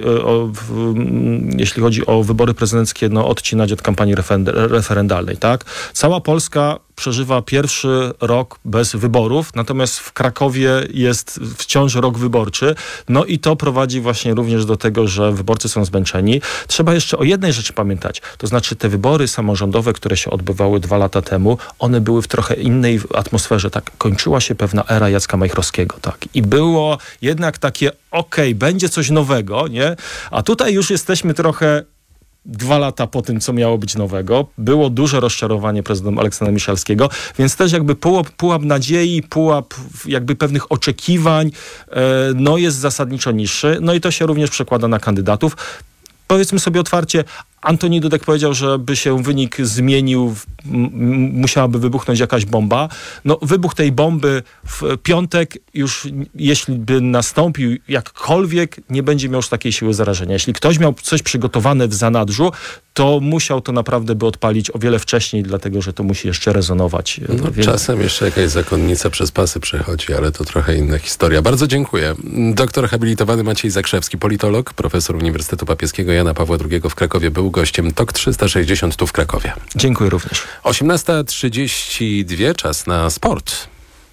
Speaker 2: jeśli chodzi o wybory prezydenckie, odcinać od kampanii referendalnej, tak? Cała Polska przeżywa pierwszy rok bez wyborów, natomiast w Krakowie jest wciąż rok wyborczy. I to prowadzi właśnie również do tego, że wyborcy są zmęczeni. Trzeba jeszcze o jednej rzeczy pamiętać, to znaczy te wybory samorządowe, które się odbywały 2 lata temu, one były w trochę innej atmosferze, tak? Kończyła się pewna era Jacka Majchrowskiego, tak? I było jednak takie, będzie coś nowego, nie? A tutaj już jesteśmy trochę 2 lata po tym, co miało być nowego. Było duże rozczarowanie prezydentem Aleksandra Miszalskiego, więc też jakby pułap nadziei, pułap jakby pewnych oczekiwań jest zasadniczo niższy. I to się również przekłada na kandydatów. Powiedzmy sobie otwarcie, Antoni Dudek powiedział, że by się wynik zmienił, musiałaby wybuchnąć jakaś bomba. Wybuch tej bomby w piątek już, jeśli by nastąpił jakkolwiek, nie będzie miał już takiej siły zarażenia. Jeśli ktoś miał coś przygotowane w zanadrzu, to musiał to naprawdę by odpalić o wiele wcześniej, dlatego, że to musi jeszcze rezonować.
Speaker 1: Czasem jeszcze jakaś zakonnica przez pasy przechodzi, ale to trochę inna historia. Bardzo dziękuję. Doktor habilitowany Maciej Zakrzewski, politolog, profesor Uniwersytetu Papieskiego Jana Pawła II w Krakowie, był gościem TOK 360 tu w Krakowie.
Speaker 2: Dziękuję również.
Speaker 1: 18:32, czas na sport.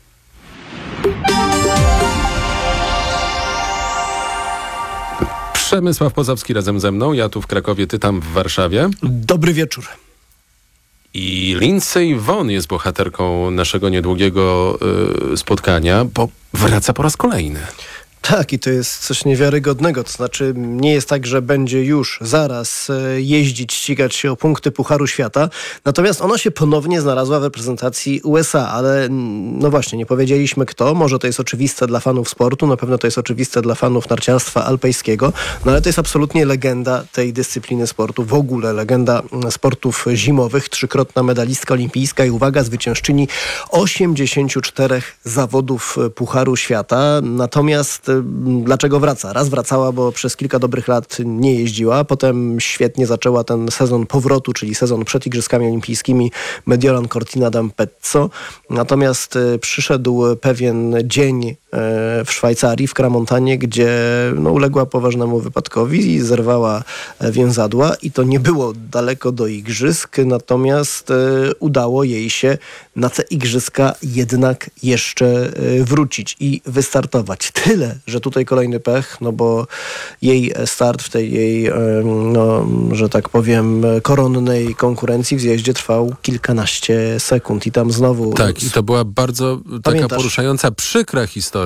Speaker 1: Przemysław Pozowski razem ze mną, ja tu w Krakowie, ty tam w Warszawie.
Speaker 3: Dobry wieczór.
Speaker 1: I Lindsey Vonn jest bohaterką naszego niedługiego spotkania, bo wraca po raz kolejny.
Speaker 3: Tak, i to jest coś niewiarygodnego. To znaczy nie jest tak, że będzie już zaraz jeździć, ścigać się o punkty Pucharu Świata. Natomiast ona się ponownie znalazła w reprezentacji USA, ale no właśnie, nie powiedzieliśmy kto. Może to jest oczywiste dla fanów sportu, na pewno to jest oczywiste dla fanów narciarstwa alpejskiego, no ale to jest absolutnie legenda tej dyscypliny sportu. W ogóle legenda sportów zimowych, 3-krotna medalistka olimpijska i uwaga, zwyciężczyni 84 zawodów Pucharu Świata. Natomiast dlaczego wraca? Raz wracała, bo przez kilka dobrych lat nie jeździła. Potem świetnie zaczęła ten sezon powrotu, czyli sezon przed Igrzyskami Olimpijskimi Mediolan Cortina d'Ampezzo. Natomiast przyszedł pewien dzień w Szwajcarii, w Crans-Montanie, gdzie uległa poważnemu wypadkowi i zerwała więzadła i to nie było daleko do igrzysk, natomiast udało jej się na te igrzyska jednak jeszcze wrócić i wystartować. Tyle, że tutaj kolejny pech, no bo jej start w tej jej, że tak powiem, koronnej konkurencji w zjeździe trwał kilkanaście sekund i tam znowu...
Speaker 1: Tak, i to była bardzo taka poruszająca, przykra historia.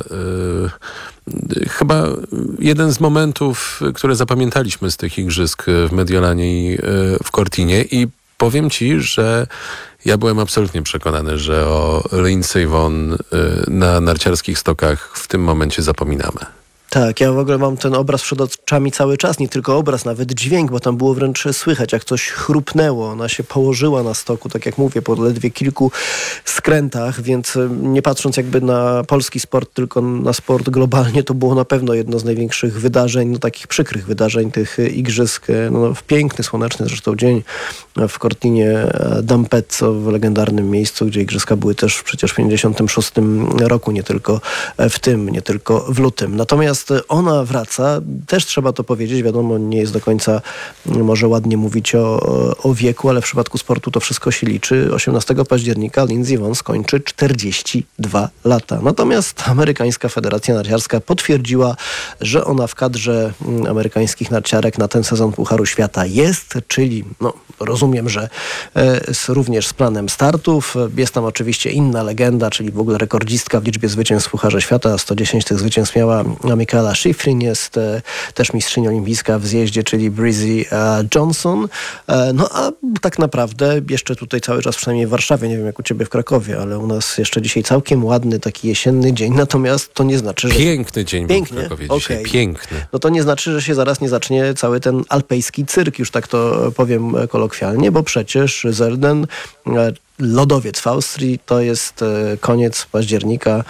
Speaker 1: Chyba jeden z momentów, które zapamiętaliśmy z tych igrzysk w Mediolanie i w Cortinie i powiem ci, że ja byłem absolutnie przekonany, że o Lindsey Vonn na narciarskich stokach w tym momencie zapominamy.
Speaker 3: Tak, ja w ogóle mam ten obraz przed oczami cały czas, nie tylko obraz, nawet dźwięk, bo tam było wręcz słychać, jak coś chrupnęło. Ona się położyła na stoku, tak jak mówię, po ledwie kilku skrętach, więc nie patrząc jakby na polski sport, tylko na sport globalnie, to było na pewno jedno z największych wydarzeń, no takich przykrych wydarzeń tych igrzysk. No, w piękny, słoneczny zresztą dzień w Cortinie d'Ampezzo, w legendarnym miejscu, gdzie igrzyska były też przecież w 56 roku, nie tylko w tym, nie tylko w lutym. Natomiast ona wraca, też trzeba to powiedzieć, wiadomo, nie jest do końca może ładnie mówić o wieku, ale w przypadku sportu to wszystko się liczy. 18 października Lindsey Vonn skończy 42 lata. Natomiast amerykańska Federacja Narciarska potwierdziła, że ona w kadrze amerykańskich narciarek na ten sezon Pucharu Świata jest, czyli rozumiem, że również z planem startów. Jest tam oczywiście inna legenda, czyli w ogóle rekordzistka w liczbie zwycięstw w Pucharze Świata. 110 tych zwycięstw miała Michaela Schifrin, jest też mistrzyni olimpijska w zjeździe, czyli Breezy Johnson. No a tak naprawdę jeszcze tutaj cały czas, przynajmniej w Warszawie, nie wiem jak u ciebie w Krakowie, ale u nas jeszcze dzisiaj całkiem ładny, taki jesienny dzień, natomiast to nie znaczy, że...
Speaker 1: Piękny dzień był w Krakowie dzisiaj, piękny.
Speaker 3: No to nie znaczy, że się zaraz nie zacznie cały ten alpejski cyrk, już tak to powiem kolokwialnie, bo przecież Zelden, lodowiec w Austrii, to jest koniec października,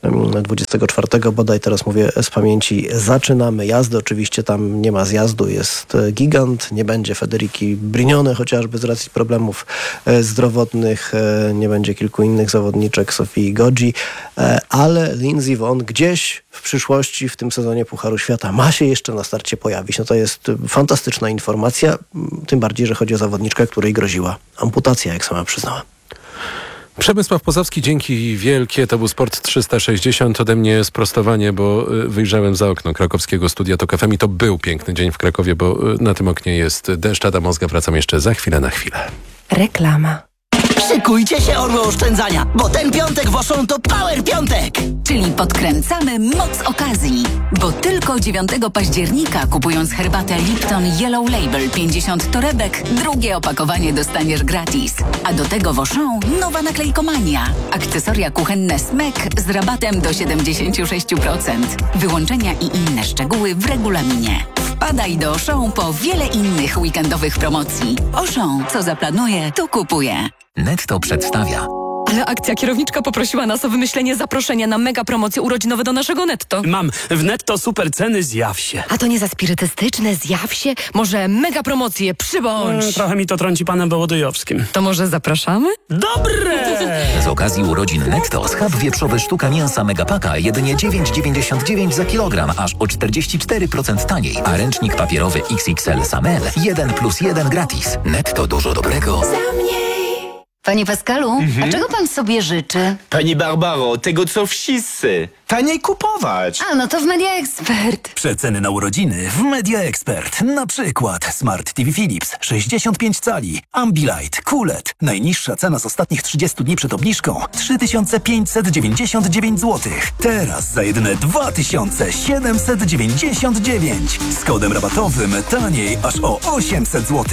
Speaker 3: 24 bodaj, teraz mówię z pamięci, zaczynamy jazdę. Oczywiście tam nie ma zjazdu, jest gigant, nie będzie Federiki Brignone, chociażby z racji problemów zdrowotnych, nie będzie kilku innych zawodniczek, Sofii Godzi, ale Lindsey Vonn gdzieś w przyszłości, w tym sezonie Pucharu Świata ma się jeszcze na starcie pojawić. No to jest fantastyczna informacja, tym bardziej, że chodzi o zawodniczkę, której groziła amputacja, jak sama przyznała.
Speaker 1: Przemysław Pozowski, dzięki wielkie. To był Sport 360. Ode mnie sprostowanie, bo wyjrzałem za okno krakowskiego studia TOK FM i to był piękny dzień w Krakowie, bo na tym oknie jest deszcz. Adam Ozga, wracam jeszcze za chwilę na chwilę.
Speaker 14: Reklama.
Speaker 4: Szykujcie się, orły oszczędzania, bo ten piątek w Auchan to Power Piątek!
Speaker 21: Czyli podkręcamy moc okazji, bo tylko 9 października kupując herbatę Lipton Yellow Label 50 torebek, drugie opakowanie dostaniesz gratis. A do tego w Auchan nowa naklejkomania. Akcesoria kuchenne Smek z rabatem do 76%. Wyłączenia i inne szczegóły w regulaminie. Wpadaj do Auchan po wiele innych weekendowych promocji. Auchan, co zaplanuje, to kupuje.
Speaker 5: Netto przedstawia.
Speaker 6: Ale akcja kierowniczka poprosiła nas o wymyślenie zaproszenia na mega promocje urodzinowe do naszego Netto.
Speaker 15: Mam. W Netto super ceny, zjaw się.
Speaker 6: A to nie za spirytystyczne, zjaw się? Może mega promocje, przybądź.
Speaker 15: Trochę mi to trąci panem Wołodyjowskim.
Speaker 6: To może zapraszamy?
Speaker 15: Dobre!
Speaker 5: Z okazji urodzin Netto schab wieprzowy sztuka mięsa Megapaka jedynie 9,99 za kilogram, aż o 44% taniej. A ręcznik papierowy XXL Samel 1+1 gratis. Netto, dużo dobrego.
Speaker 21: Panie Pascalu, a czego pan sobie życzy?
Speaker 15: Pani Barbaro, tego co wszyscy. Taniej kupować.
Speaker 21: A, no to w Media Expert.
Speaker 26: Przeceny na urodziny w Media Expert. Na przykład Smart TV Philips 65 cali, Ambilight, QLED. Najniższa cena z ostatnich 30 dni przed obniżką 3599 zł. Teraz za jedyne 2799. Z kodem rabatowym taniej aż o 800 zł.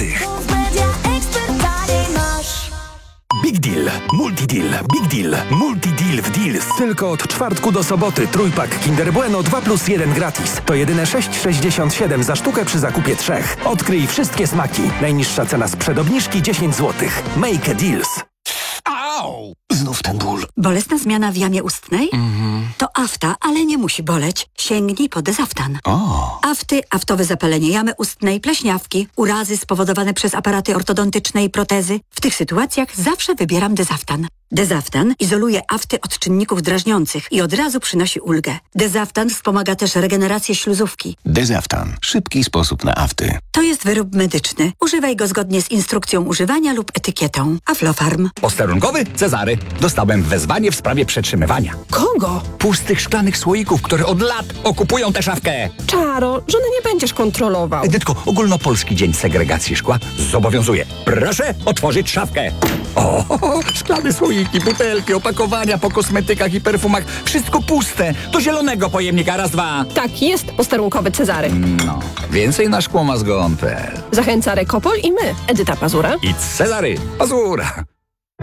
Speaker 20: Big Deal, Multi-Deal, Big Deal, Multi-Deal w Deals. Tylko od czwartku do soboty trójpak Kinder Bueno 2+1 gratis. To jedyne 6,67 za sztukę przy zakupie 3. Odkryj wszystkie smaki. Najniższa cena sprzed obniżki 10 zł. Make a Deals.
Speaker 4: Au! Znów ten ból.
Speaker 12: Bolesna zmiana w jamie ustnej? To afta, ale nie musi boleć. Sięgnij po Dezaftan. Afty, aftowe zapalenie jamy ustnej, pleśniawki, urazy spowodowane przez aparaty ortodontyczne i protezy. W tych sytuacjach zawsze wybieram Dezaftan. Dezaftan izoluje afty od czynników drażniących i od razu przynosi ulgę. Dezaftan wspomaga też regenerację śluzówki.
Speaker 25: Dezaftan. Szybki sposób na afty.
Speaker 12: To jest wyrób medyczny. Używaj go zgodnie z instrukcją używania lub etykietą. Aflofarm.
Speaker 7: Posterunkowy Cezary. Dostałem wezwanie w sprawie przetrzymywania.
Speaker 6: Kogo?
Speaker 7: Pustych szklanych słoików, które od lat okupują tę szafkę.
Speaker 6: Czaro, żony nie będziesz kontrolował.
Speaker 7: Edytko, ogólnopolski dzień segregacji szkła zobowiązuje. Proszę otworzyć szafkę. O, szklane słoiki, butelki, opakowania po kosmetykach i perfumach. Wszystko puste. Do zielonego pojemnika. Raz, dwa.
Speaker 6: Tak, jest posterunkowy Cezary.
Speaker 7: No, więcej na szkłomazgon.pl.
Speaker 6: Zachęca Rekopol i my, Edyta Pazura
Speaker 7: I Cezary Pazura.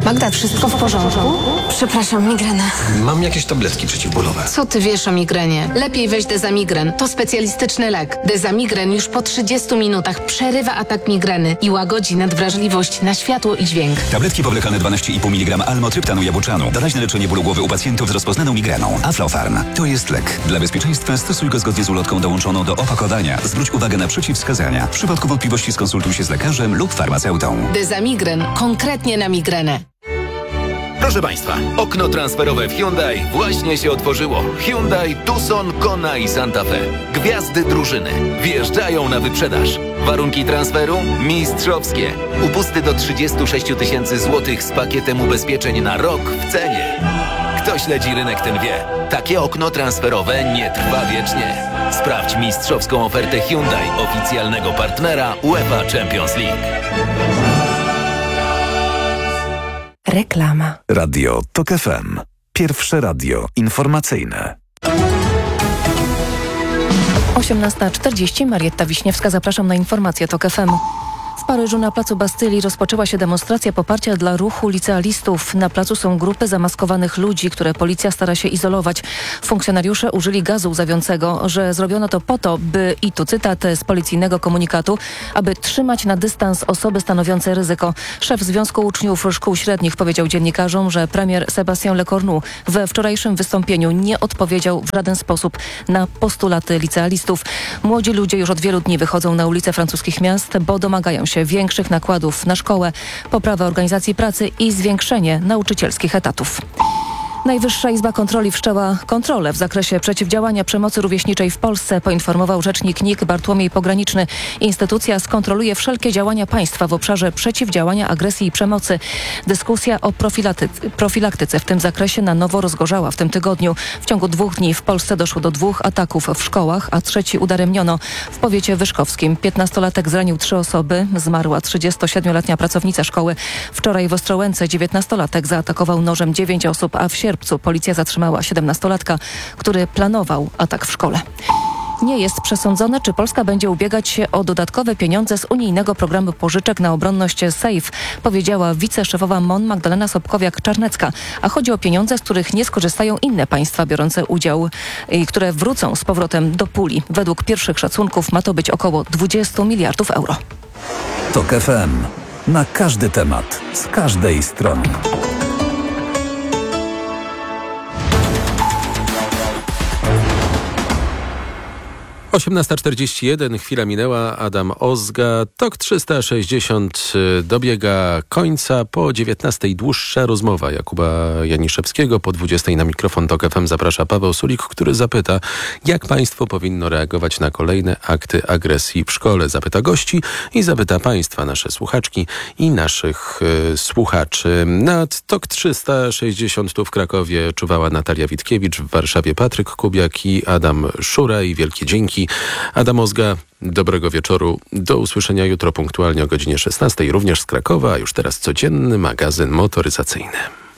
Speaker 8: Magda, wszystko w porządku?
Speaker 9: Przepraszam, migrena.
Speaker 10: Mam jakieś tabletki przeciwbólowe.
Speaker 8: Co ty wiesz o migrenie? Lepiej weź Dezamigren. To specjalistyczny lek. Dezamigren już po 30 minutach przerywa atak migreny i łagodzi nadwrażliwość na światło i dźwięk.
Speaker 25: Tabletki powlekane 12,5 mg almotryptanu jabłczanu. Doraźne leczenie bólu głowy u pacjentów z rozpoznaną migreną. Aflofarm. To jest lek. Dla bezpieczeństwa stosuj go zgodnie z ulotką dołączoną do opakowania. Zwróć uwagę na przeciwwskazania. W przypadku wątpliwości skonsultuj się z lekarzem lub farmaceutą.
Speaker 8: Dezamigren. Konkretnie na migrenę.
Speaker 11: Proszę Państwa, okno transferowe w Hyundai właśnie się otworzyło. Hyundai, Tucson, Kona i Santa Fe. Gwiazdy drużyny wjeżdżają na wyprzedaż. Warunki transferu mistrzowskie. Upusty do 36 000 złotych z pakietem ubezpieczeń na rok w cenie. Kto śledzi rynek, ten wie. Takie okno transferowe nie trwa wiecznie. Sprawdź mistrzowską ofertę Hyundai, oficjalnego partnera UEFA Champions League.
Speaker 14: Reklama.
Speaker 13: Radio TOK FM. Pierwsze radio informacyjne.
Speaker 14: 18:40. Marietta Wiśniewska. Zapraszam na informacje TOK FM. W Paryżu na placu Bastylii rozpoczęła się demonstracja poparcia dla ruchu licealistów. Na placu są grupy zamaskowanych ludzi, które policja stara się izolować. Funkcjonariusze użyli gazu łzawiącego, że zrobiono to po to, by, i tu cytat z policyjnego komunikatu, aby trzymać na dystans osoby stanowiące ryzyko. Szef Związku Uczniów Szkół Średnich powiedział dziennikarzom, że premier Sébastien Lecornu we wczorajszym wystąpieniu nie odpowiedział w żaden sposób na postulaty licealistów. Młodzi ludzie już od wielu dni wychodzą na ulice francuskich miast, bo domagają się większych nakładów na szkołę, poprawę organizacji pracy i zwiększenie nauczycielskich etatów. Najwyższa Izba Kontroli wszczęła kontrolę w zakresie przeciwdziałania przemocy rówieśniczej w Polsce, poinformował rzecznik NIK Bartłomiej Pograniczny. Instytucja skontroluje wszelkie działania państwa w obszarze przeciwdziałania agresji i przemocy. Dyskusja o profilaktyce w tym zakresie na nowo rozgorzała w tym tygodniu. W ciągu 2 dni w Polsce doszło do 2 ataków w szkołach, a 3 udaremniono. W powiecie wyszkowskim 15-latek zranił 3 osoby, zmarła 37-letnia pracownica szkoły. Wczoraj w Ostrołęce 19-latek zaatakował nożem 9 osób, a w sierpcu policja zatrzymała 17-latka, który planował atak w szkole. Nie jest przesądzone, czy Polska będzie ubiegać się o dodatkowe pieniądze z unijnego programu pożyczek na obronność SAFE, powiedziała wiceszefowa MON Magdalena Sobkowiak-Czarnecka. A chodzi o pieniądze, z których nie skorzystają inne państwa biorące udział i które wrócą z powrotem do puli. Według pierwszych szacunków ma to być około 20 miliardów euro.
Speaker 13: TOK FM. Na każdy temat, z każdej strony.
Speaker 1: 18:41, chwila minęła. Adam Ozga. TOK 360 dobiega końca. Po 19:00 dłuższa rozmowa Jakuba Janiszewskiego. Po 20:00 na mikrofon TOK FM zaprasza Paweł Sulik, który zapyta, jak państwo powinno reagować na kolejne akty agresji w szkole. Zapyta gości i zapyta państwa, nasze słuchaczki i naszych słuchaczy. Nad TOK 360 tu w Krakowie czuwała Natalia Witkiewicz, w Warszawie Patryk Kubiak i Adam Szura. I wielkie dzięki. Adam Ozga, dobrego wieczoru. Do usłyszenia jutro punktualnie o godzinie 16:00, również z Krakowa, a już teraz codzienny magazyn motoryzacyjny.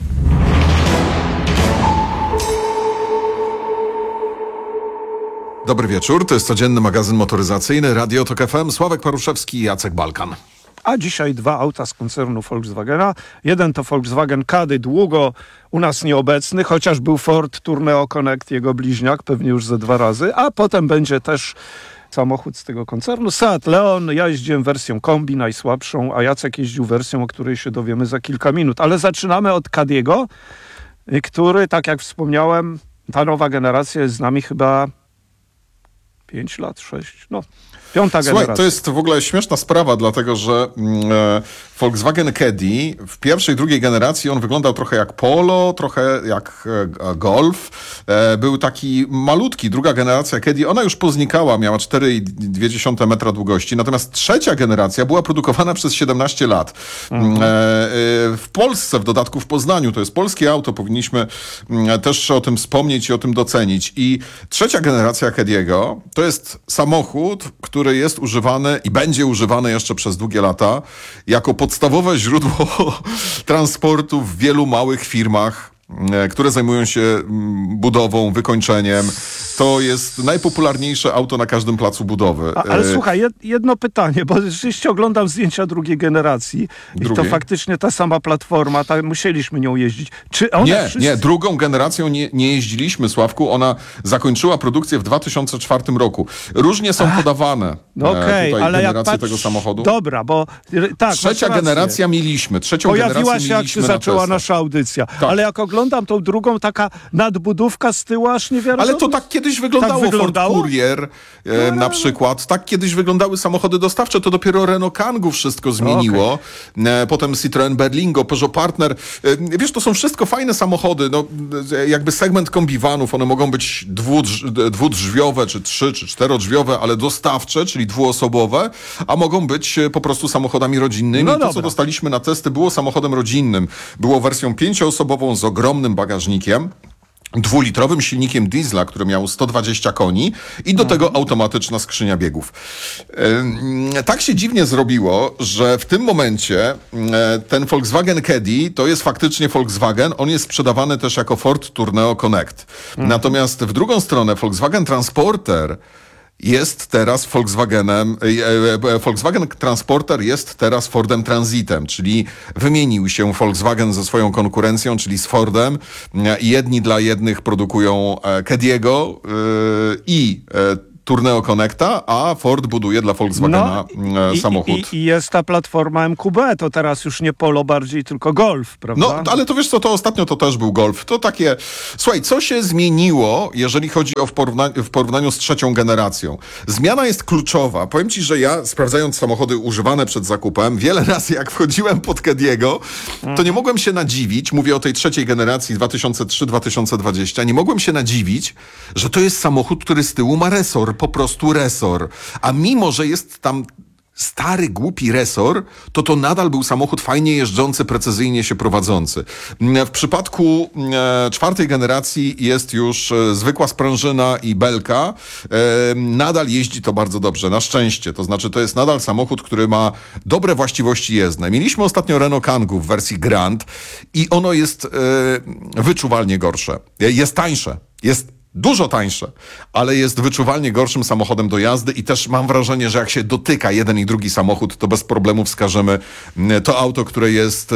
Speaker 16: Dobry wieczór, to jest codzienny magazyn motoryzacyjny, Radio TOK FM, Sławek Paruszewski i Jacek Balkan.
Speaker 27: A dzisiaj 2 auta z koncernu Volkswagena. Jeden to Volkswagen Caddy, długo u nas nieobecny, chociaż był Ford Tourneo Connect, jego bliźniak, pewnie już ze 2 razy, a potem będzie też samochód z tego koncernu. Seat Leon, ja jeździłem wersją kombi, najsłabszą, a Jacek jeździł wersją, o której się dowiemy za kilka minut. Ale zaczynamy od Caddiego, który, tak jak wspomniałem, ta nowa generacja jest z nami chyba 5 lat, 6, no. 5. generacja.
Speaker 16: Słuchaj, to jest w ogóle śmieszna sprawa, dlatego że Volkswagen Caddy w pierwszej, drugiej generacji on wyglądał trochę jak Polo, trochę jak Golf. Był taki malutki. Druga generacja Caddy, ona już poznikała, miała 4,2 metra długości. Natomiast trzecia generacja była produkowana przez 17 lat. W Polsce, w dodatku w Poznaniu. To jest polskie auto. Powinniśmy też o tym wspomnieć i o tym docenić. I trzecia generacja Caddiego to jest samochód, który jest używany i będzie używany jeszcze przez długie lata jako podstawowe źródło transportu w wielu małych firmach, które zajmują się budową, wykończeniem. to jest najpopularniejsze auto na każdym placu budowy.
Speaker 27: Ale słuchaj, jedno pytanie, bo rzeczywiście oglądam zdjęcia drugiej generacji i to faktycznie ta sama platforma, musieliśmy nią jeździć. Czy one
Speaker 16: Nie, drugą generacją nie jeździliśmy, Sławku. Ona zakończyła produkcję w 2004 roku. Różnie są podawane tutaj
Speaker 27: ale
Speaker 16: generacje tego samochodu.
Speaker 27: Dobra, bo tak,
Speaker 16: Trzecia generacja mieliśmy.
Speaker 27: Pojawiła się, jak się zaczęła nasza audycja. Tak. Ale jak oglądam tą drugą, taka nadbudówka z tyłu, aż niewiarygodne.
Speaker 16: Ale to tak kiedyś wyglądało. Ford Courier na przykład. Tak kiedyś wyglądały samochody dostawcze. To dopiero Renault Kangoo wszystko zmieniło. Potem Citroën Berlingo, Peugeot Partner. Wiesz, to są wszystko fajne samochody. No, jakby segment kombiwanów. One mogą być dwudrzwiowe, czy trzy, czy czterodrzwiowe, ale dostawcze, czyli dwuosobowe, a mogą być po prostu samochodami rodzinnymi. No to, co dostaliśmy na testy, było samochodem rodzinnym. Było wersją 5-osobową z ogromnym bagażnikiem, 2-litrowym silnikiem diesla, który miał 120 koni i do tego automatyczna skrzynia biegów. Tak się dziwnie zrobiło, że w tym momencie ten Volkswagen Caddy to jest faktycznie Volkswagen. On jest sprzedawany też jako Ford Tourneo Connect. Natomiast w drugą stronę Volkswagen Transporter jest teraz Volkswagenem, Volkswagen Transporter jest teraz Fordem Transitem, czyli wymienił się Volkswagen ze swoją konkurencją, czyli z Fordem. Jedni dla jednych produkują Caddy'ego i Tourneo Connecta, a Ford buduje dla Volkswagena samochód.
Speaker 27: I jest ta platforma MQB, to teraz już nie Polo bardziej, tylko Golf, prawda?
Speaker 16: No, ale to wiesz co, to ostatnio to też był Golf. To takie... Słuchaj, co się zmieniło, jeżeli chodzi o w porównaniu z trzecią generacją? Zmiana jest kluczowa. Powiem ci, że ja, sprawdzając samochody używane przed zakupem, wiele razy jak wchodziłem pod Caddy'ego, to nie mogłem się nadziwić, mówię o tej trzeciej generacji 2003-2020, nie mogłem się nadziwić, że to jest samochód, który z tyłu ma resor. Po prostu resor. A mimo, że jest tam stary, głupi resor, to nadal był samochód fajnie jeżdżący, precyzyjnie się prowadzący. W przypadku czwartej generacji jest już zwykła sprężyna i belka. Nadal jeździ to bardzo dobrze, na szczęście. To znaczy, to jest nadal samochód, który ma dobre właściwości jezdne. Mieliśmy ostatnio Renault Kangoo w wersji Grand i ono jest wyczuwalnie gorsze. Jest tańsze. Jest dużo tańsze, ale jest wyczuwalnie gorszym samochodem do jazdy i też mam wrażenie, że jak się dotyka jeden i drugi samochód, to bez problemu wskażemy to auto, które jest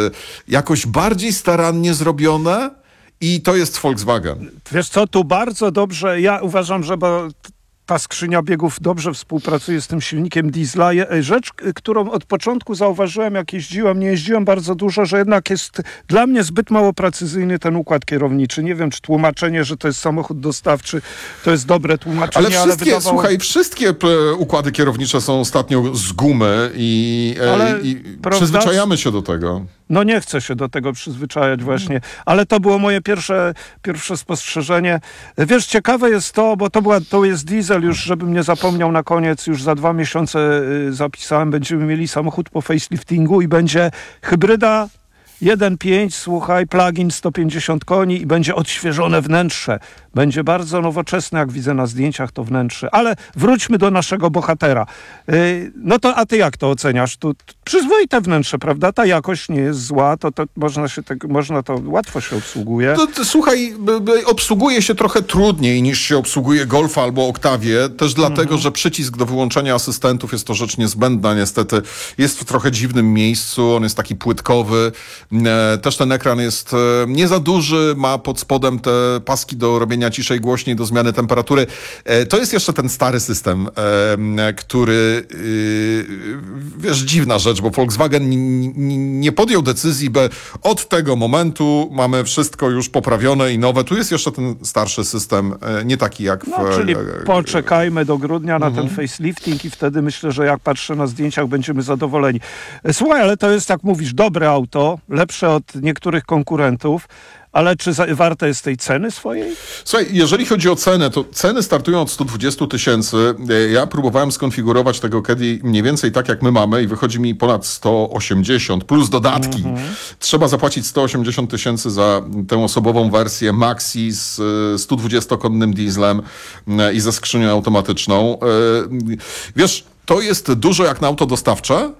Speaker 16: jakoś bardziej starannie zrobione i to jest Volkswagen.
Speaker 27: Wiesz co, tu bardzo dobrze, ja uważam, że ta skrzynia biegów dobrze współpracuje z tym silnikiem diesla. Rzecz, którą od początku zauważyłem, jak jeździłem, nie jeździłem bardzo dużo, że jednak jest dla mnie zbyt mało precyzyjny ten układ kierowniczy. Nie wiem, czy tłumaczenie, że to jest samochód dostawczy, to jest dobre tłumaczenie,
Speaker 16: słuchaj, wszystkie układy kierownicze są ostatnio z gumy i przyzwyczajamy się do tego.
Speaker 27: No nie chcę się do tego przyzwyczajać właśnie, ale to było moje pierwsze spostrzeżenie. Wiesz, ciekawe jest to, bo to jest diesel, już żebym nie zapomniał na koniec, już za 2 miesiące zapisałem, będziemy mieli samochód po faceliftingu i będzie hybryda 1.5, słuchaj, plug-in 150 koni i będzie odświeżone wnętrze. Będzie bardzo nowoczesne, jak widzę na zdjęciach to wnętrze. Ale wróćmy do naszego bohatera. No to, a ty jak to oceniasz? Tu przyzwoite wnętrze, prawda? Ta jakość nie jest zła, to można to łatwo się obsługuje.
Speaker 16: Słuchaj, obsługuje się trochę trudniej niż się obsługuje Golfa albo Octavię, też dlatego, że przycisk do wyłączenia asystentów jest to rzecz niezbędna, niestety. Jest w trochę dziwnym miejscu, on jest taki płytkowy. Też ten ekran jest nie za duży, ma pod spodem te paski do robienia ciszej, głośniej, do zmiany temperatury. To jest jeszcze ten stary system, który, wiesz, dziwna rzecz, bo Volkswagen nie podjął decyzji, by od tego momentu mamy wszystko już poprawione i nowe. Tu jest jeszcze ten starszy system, nie taki jak
Speaker 27: czyli poczekajmy do grudnia na ten facelifting i wtedy myślę, że jak patrzę na zdjęciach, będziemy zadowoleni. Słuchaj, ale to jest, jak mówisz, dobre auto, lepsze od niektórych konkurentów, ale czy warte jest tej ceny swojej?
Speaker 16: Słuchaj, jeżeli chodzi o cenę, to ceny startują od 120 000. Ja próbowałem skonfigurować tego Caddy mniej więcej tak, jak my mamy i wychodzi mi ponad 180 plus dodatki. Trzeba zapłacić 180 000 za tę osobową wersję Maxi z 120-konnym dieslem i ze skrzynią automatyczną. Wiesz, to jest dużo jak na auto dostawcze.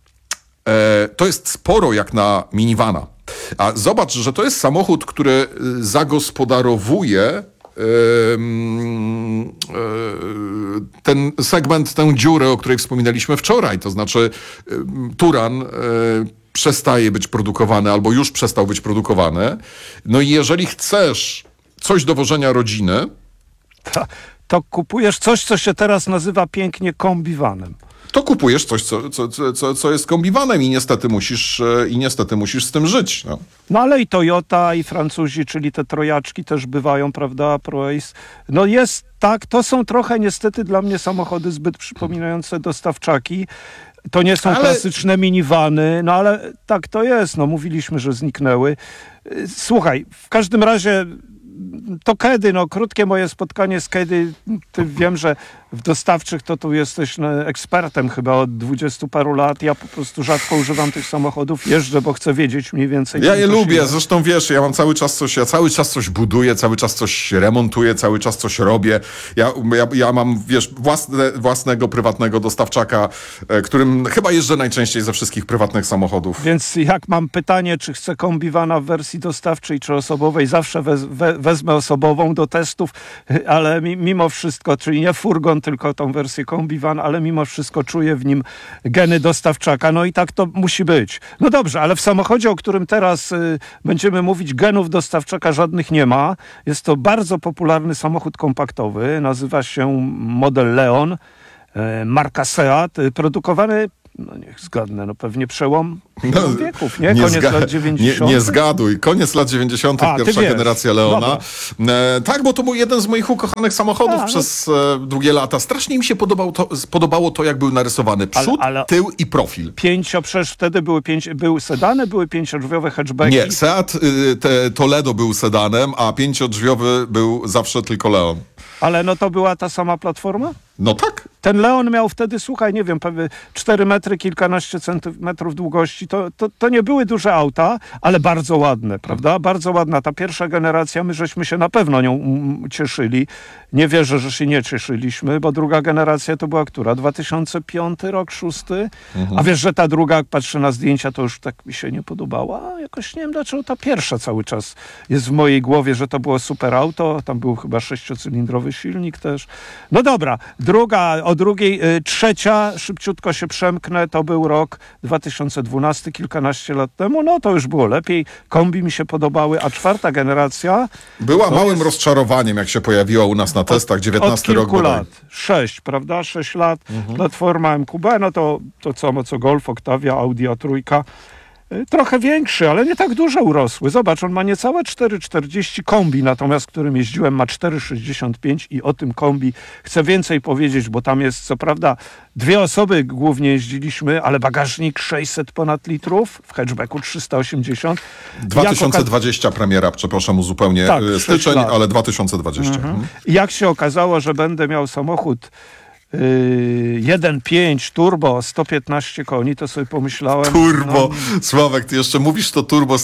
Speaker 16: To jest sporo jak na minivana. A zobacz, że to jest samochód, który zagospodarowuje ten segment, tę dziurę, o której wspominaliśmy wczoraj, to znaczy Turan przestaje być produkowany albo już przestał być produkowany. No i jeżeli chcesz coś do wożenia rodziny,
Speaker 27: to kupujesz coś, co się teraz nazywa pięknie kombiwanem.
Speaker 16: To kupujesz coś, co jest kombiwanem i niestety musisz z tym żyć.
Speaker 27: No ale i Toyota, i Francuzi, czyli te trojaczki też bywają, prawda, ProAce. No jest tak, to są trochę niestety dla mnie samochody zbyt przypominające dostawczaki. To nie są klasyczne minivany, no ale tak to jest, no mówiliśmy, że zniknęły. Słuchaj, w każdym razie to Kedy, no krótkie moje spotkanie z Kedy, ty wiem, że w dostawczych to tu jesteś ekspertem chyba od 20 paru lat. Ja po prostu rzadko używam tych samochodów, jeżdżę, bo chcę wiedzieć mniej więcej.
Speaker 16: Ja je lubię, zresztą wiesz, ja cały czas coś buduję, cały czas coś remontuję, cały czas coś robię. Ja mam, wiesz, własnego prywatnego dostawczaka, którym chyba jeżdżę najczęściej ze wszystkich prywatnych samochodów.
Speaker 27: Więc jak mam pytanie, czy chcę kombiwana w wersji dostawczej czy osobowej, zawsze wezmę osobową do testów, ale mimo wszystko, czyli nie furgon, tylko tą wersję kombivan, ale mimo wszystko czuję w nim geny dostawczaka. No i tak to musi być. No dobrze, ale w samochodzie, o którym teraz będziemy mówić, genów dostawczaka żadnych nie ma. Jest to bardzo popularny samochód kompaktowy. Nazywa się model Leon, marka Seat, produkowany, no niech zgadnę, no pewnie przełom wieków, nie? Koniec lat 90.
Speaker 16: Nie zgaduj. Koniec lat 90. Pierwsza generacja Leona. Tak, bo to był jeden z moich ukochanych samochodów przez długie lata. Strasznie mi się podobało to, jak był narysowany przód, tył i profil.
Speaker 27: Przecież wtedy były sedany, były pięciodrzwiowe hatchbacki.
Speaker 16: Nie, Seat Toledo był sedanem, a pięciodrzwiowy był zawsze tylko Leon.
Speaker 27: Ale no to była ta sama platforma?
Speaker 16: No tak.
Speaker 27: Ten Leon miał wtedy, słuchaj, nie wiem, 4 metry, kilkanaście centymetrów długości. To nie były duże auta, ale bardzo ładne, prawda? Bardzo ładna. Ta pierwsza generacja, my żeśmy się na pewno nią cieszyli. Nie wierzę, że się nie cieszyliśmy, bo druga generacja to była która? 2005 rok, 2006? A wiesz, że ta druga, jak patrzę na zdjęcia, to już tak mi się nie podobała. Jakoś nie wiem, dlaczego ta pierwsza cały czas jest w mojej głowie, że to było super auto. Tam był chyba 6-cylindrowy silnik też. No dobra, trzecia, szybciutko się przemknę, to był rok 2012, kilkanaście lat temu, no to już było lepiej, kombi mi się podobały, a czwarta generacja...
Speaker 16: Była małym rozczarowaniem, jak się pojawiła u nas na testach, 19 rok.
Speaker 27: Od kilku lat, 6, prawda, 6 lat, platforma MQB, no to samo co Golf, Octavia, Audi A3, trochę większy, ale nie tak dużo urosły. Zobacz, on ma niecałe 4,40 kombi, natomiast którym jeździłem ma 4,65 i o tym kombi chcę więcej powiedzieć, bo tam jest, co prawda, 2 osoby głównie jeździliśmy, ale bagażnik 600 ponad litrów, w hatchbacku 380.
Speaker 16: 2020 premiera, przepraszam, uzupełnię styczeń, ale 2020.
Speaker 27: I jak się okazało, że będę miał samochód 1.5 turbo, 115 koni, to sobie pomyślałem...
Speaker 16: Turbo! Sławek, ty jeszcze mówisz to turbo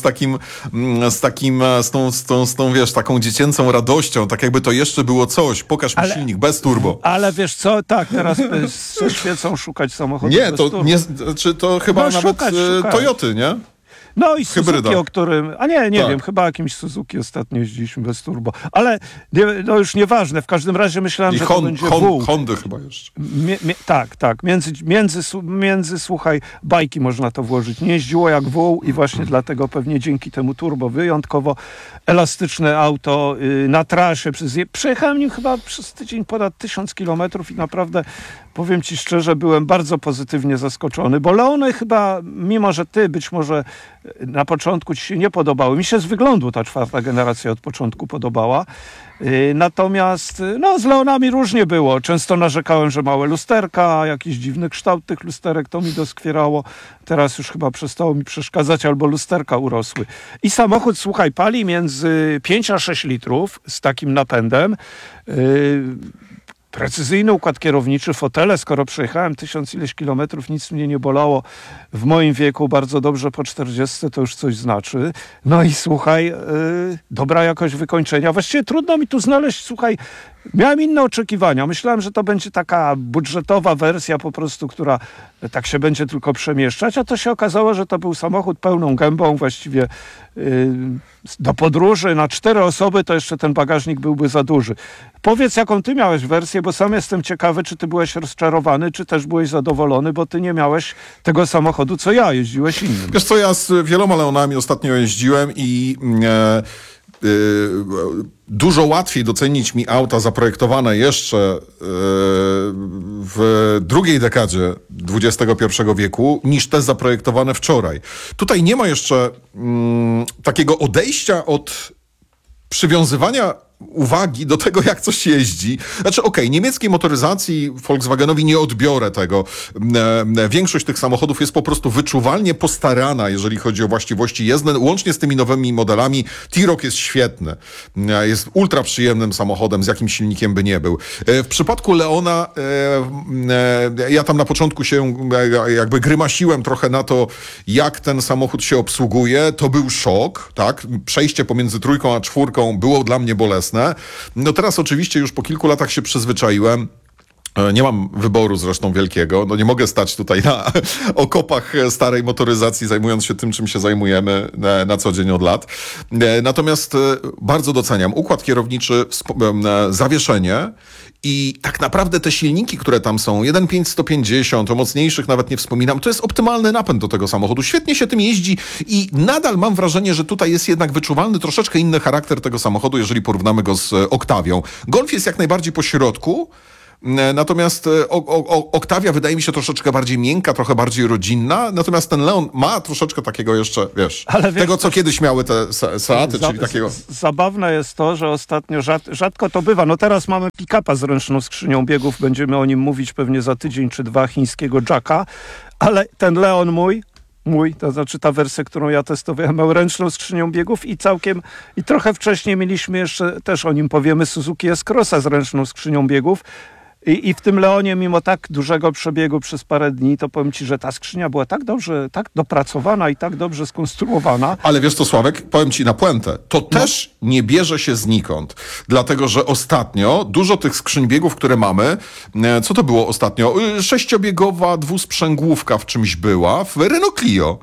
Speaker 16: z tą, wiesz, taką dziecięcą radością, tak jakby to jeszcze było coś. Pokaż mi silnik bez turbo.
Speaker 27: Ale wiesz co, tak, teraz ze świecą szukać samochodu bez turbo.
Speaker 16: To chyba nawet szukać. Toyoty, nie?
Speaker 27: No i Suzuki, o którym... A nie wiem, chyba jakimś Suzuki ostatnio jeździliśmy bez turbo. Ale no już nieważne, w każdym razie myślałem, że to będzie wół.
Speaker 16: Hondy chyba jeszcze.
Speaker 27: Tak. Między, słuchaj, bajki można to włożyć. Nie jeździło jak wół i właśnie dlatego pewnie dzięki temu turbo wyjątkowo elastyczne auto na trasie. Przejechałem nim chyba przez tydzień ponad 1000 kilometrów i naprawdę, powiem ci szczerze, byłem bardzo pozytywnie zaskoczony, bo Leony chyba, mimo że ty być może na początku ci się nie podobały, mi się z wyglądu ta czwarta generacja od początku podobała, natomiast no z Leonami różnie było. Często narzekałem, że małe lusterka, jakiś dziwny kształt tych lusterek, to mi doskwierało. Teraz już chyba przestało mi przeszkadzać, albo lusterka urosły. I samochód, słuchaj, pali między 5 a 6 litrów z takim napędem. Precyzyjny układ kierowniczy, fotele, skoro przejechałem 1000 ileś kilometrów, nic mnie nie bolało w moim wieku, bardzo dobrze po 40, to już coś znaczy. No i słuchaj, dobra jakość wykończenia. Właściwie trudno mi tu znaleźć, słuchaj, Miałem inne oczekiwania. Myślałem, że to będzie taka budżetowa wersja po prostu, która tak się będzie tylko przemieszczać, a to się okazało, że to był samochód pełną gębą, właściwie do podróży na 4 osoby, to jeszcze ten bagażnik byłby za duży. Powiedz, jaką ty miałeś wersję, bo sam jestem ciekawy, czy ty byłeś rozczarowany, czy też byłeś zadowolony, bo ty nie miałeś tego samochodu, co ja, jeździłeś innym.
Speaker 16: Wiesz co, ja z wieloma Leonami ostatnio jeździłem i dużo łatwiej docenić mi auta zaprojektowane jeszcze w drugiej dekadzie XXI wieku niż te zaprojektowane wczoraj. Tutaj nie ma jeszcze takiego odejścia od przywiązywania uwagi do tego, jak coś jeździ. Znaczy, niemieckiej motoryzacji Volkswagenowi nie odbiorę tego. Większość tych samochodów jest po prostu wyczuwalnie postarana, jeżeli chodzi o właściwości jezdne, łącznie z tymi nowymi modelami. T-Roc jest świetny. Jest ultra przyjemnym samochodem, z jakim silnikiem by nie był. W przypadku Leona ja tam na początku się jakby grymasiłem trochę na to, jak ten samochód się obsługuje. To był szok, tak? Przejście pomiędzy 3 a 4 było dla mnie bolesne. No teraz oczywiście już po kilku latach się przyzwyczaiłem. Nie mam wyboru zresztą wielkiego. No nie mogę stać tutaj na okopach starej motoryzacji, zajmując się tym, czym się zajmujemy na co dzień od lat. Natomiast bardzo doceniam układ kierowniczy, zawieszenie i tak naprawdę te silniki, które tam są, 1.5 150, o mocniejszych nawet nie wspominam, to jest optymalny napęd do tego samochodu. Świetnie się tym jeździ i nadal mam wrażenie, że tutaj jest jednak wyczuwalny troszeczkę inny charakter tego samochodu, jeżeli porównamy go z Octavią. Golf jest jak najbardziej po środku, natomiast Octavia wydaje mi się troszeczkę bardziej miękka, trochę bardziej rodzinna, natomiast ten Leon ma troszeczkę takiego jeszcze, tego, co kiedyś miały te Seaty, czyli takiego...
Speaker 27: Zabawne jest to, że ostatnio rzadko to bywa. No teraz mamy pick-upa z ręczną skrzynią biegów, będziemy o nim mówić pewnie za tydzień czy 2, chińskiego Jacka, ale ten Leon mój, to znaczy ta wersja, którą ja testowałem, miał ręczną skrzynią biegów i trochę wcześniej mieliśmy jeszcze, też o nim powiemy, Suzuki S-Crossa z ręczną skrzynią biegów. I w tym Leonie, mimo tak dużego przebiegu przez parę dni, to powiem ci, że ta skrzynia była tak dobrze, tak dopracowana i tak dobrze skonstruowana.
Speaker 16: Ale wiesz co, Sławek, powiem ci na puentę, to też nie bierze się znikąd. Dlatego, że ostatnio dużo tych skrzyń biegów, które mamy, co to było ostatnio? 6-biegowa dwusprzęgłówka w czymś była, w Renault Clio.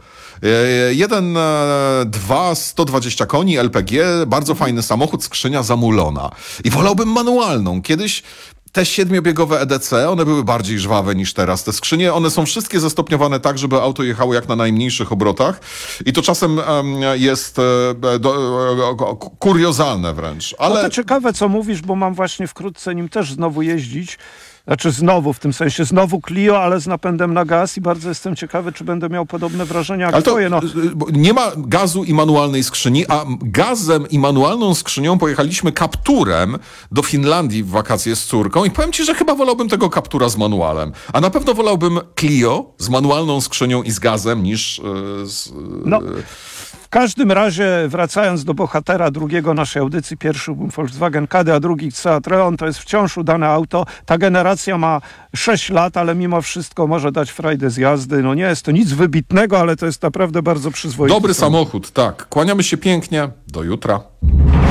Speaker 16: 1.2, 120 koni, LPG, bardzo fajny samochód, skrzynia zamulona. I wolałbym manualną. Kiedyś te 7-biegowe EDC, one były bardziej żwawe niż teraz. Te skrzynie, one są wszystkie zestopniowane tak, żeby auto jechało jak na najmniejszych obrotach i to czasem jest kuriozalne wręcz. Ale...
Speaker 27: No to ciekawe, co mówisz, bo mam właśnie wkrótce nim też znowu jeździć. Znaczy znowu, w tym sensie znowu Clio, ale z napędem na gaz i bardzo jestem ciekawy, czy będę miał podobne wrażenia jak twoje. No.
Speaker 16: Nie ma gazu i manualnej skrzyni, a gazem i manualną skrzynią pojechaliśmy Capturem do Finlandii w wakacje z córką i powiem ci, że chyba wolałbym tego Captura z manualem. A na pewno wolałbym Clio z manualną skrzynią i z gazem niż
Speaker 27: W każdym razie, wracając do bohatera drugiego naszej audycji, pierwszy był Volkswagen Caddy, a drugi Seat Leon, to jest wciąż udane auto. Ta generacja ma 6 lat, ale mimo wszystko może dać frajdę z jazdy. No nie jest to nic wybitnego, ale to jest naprawdę bardzo przyzwoity.
Speaker 16: Dobry samochód, tak. Kłaniamy się pięknie. Do jutra.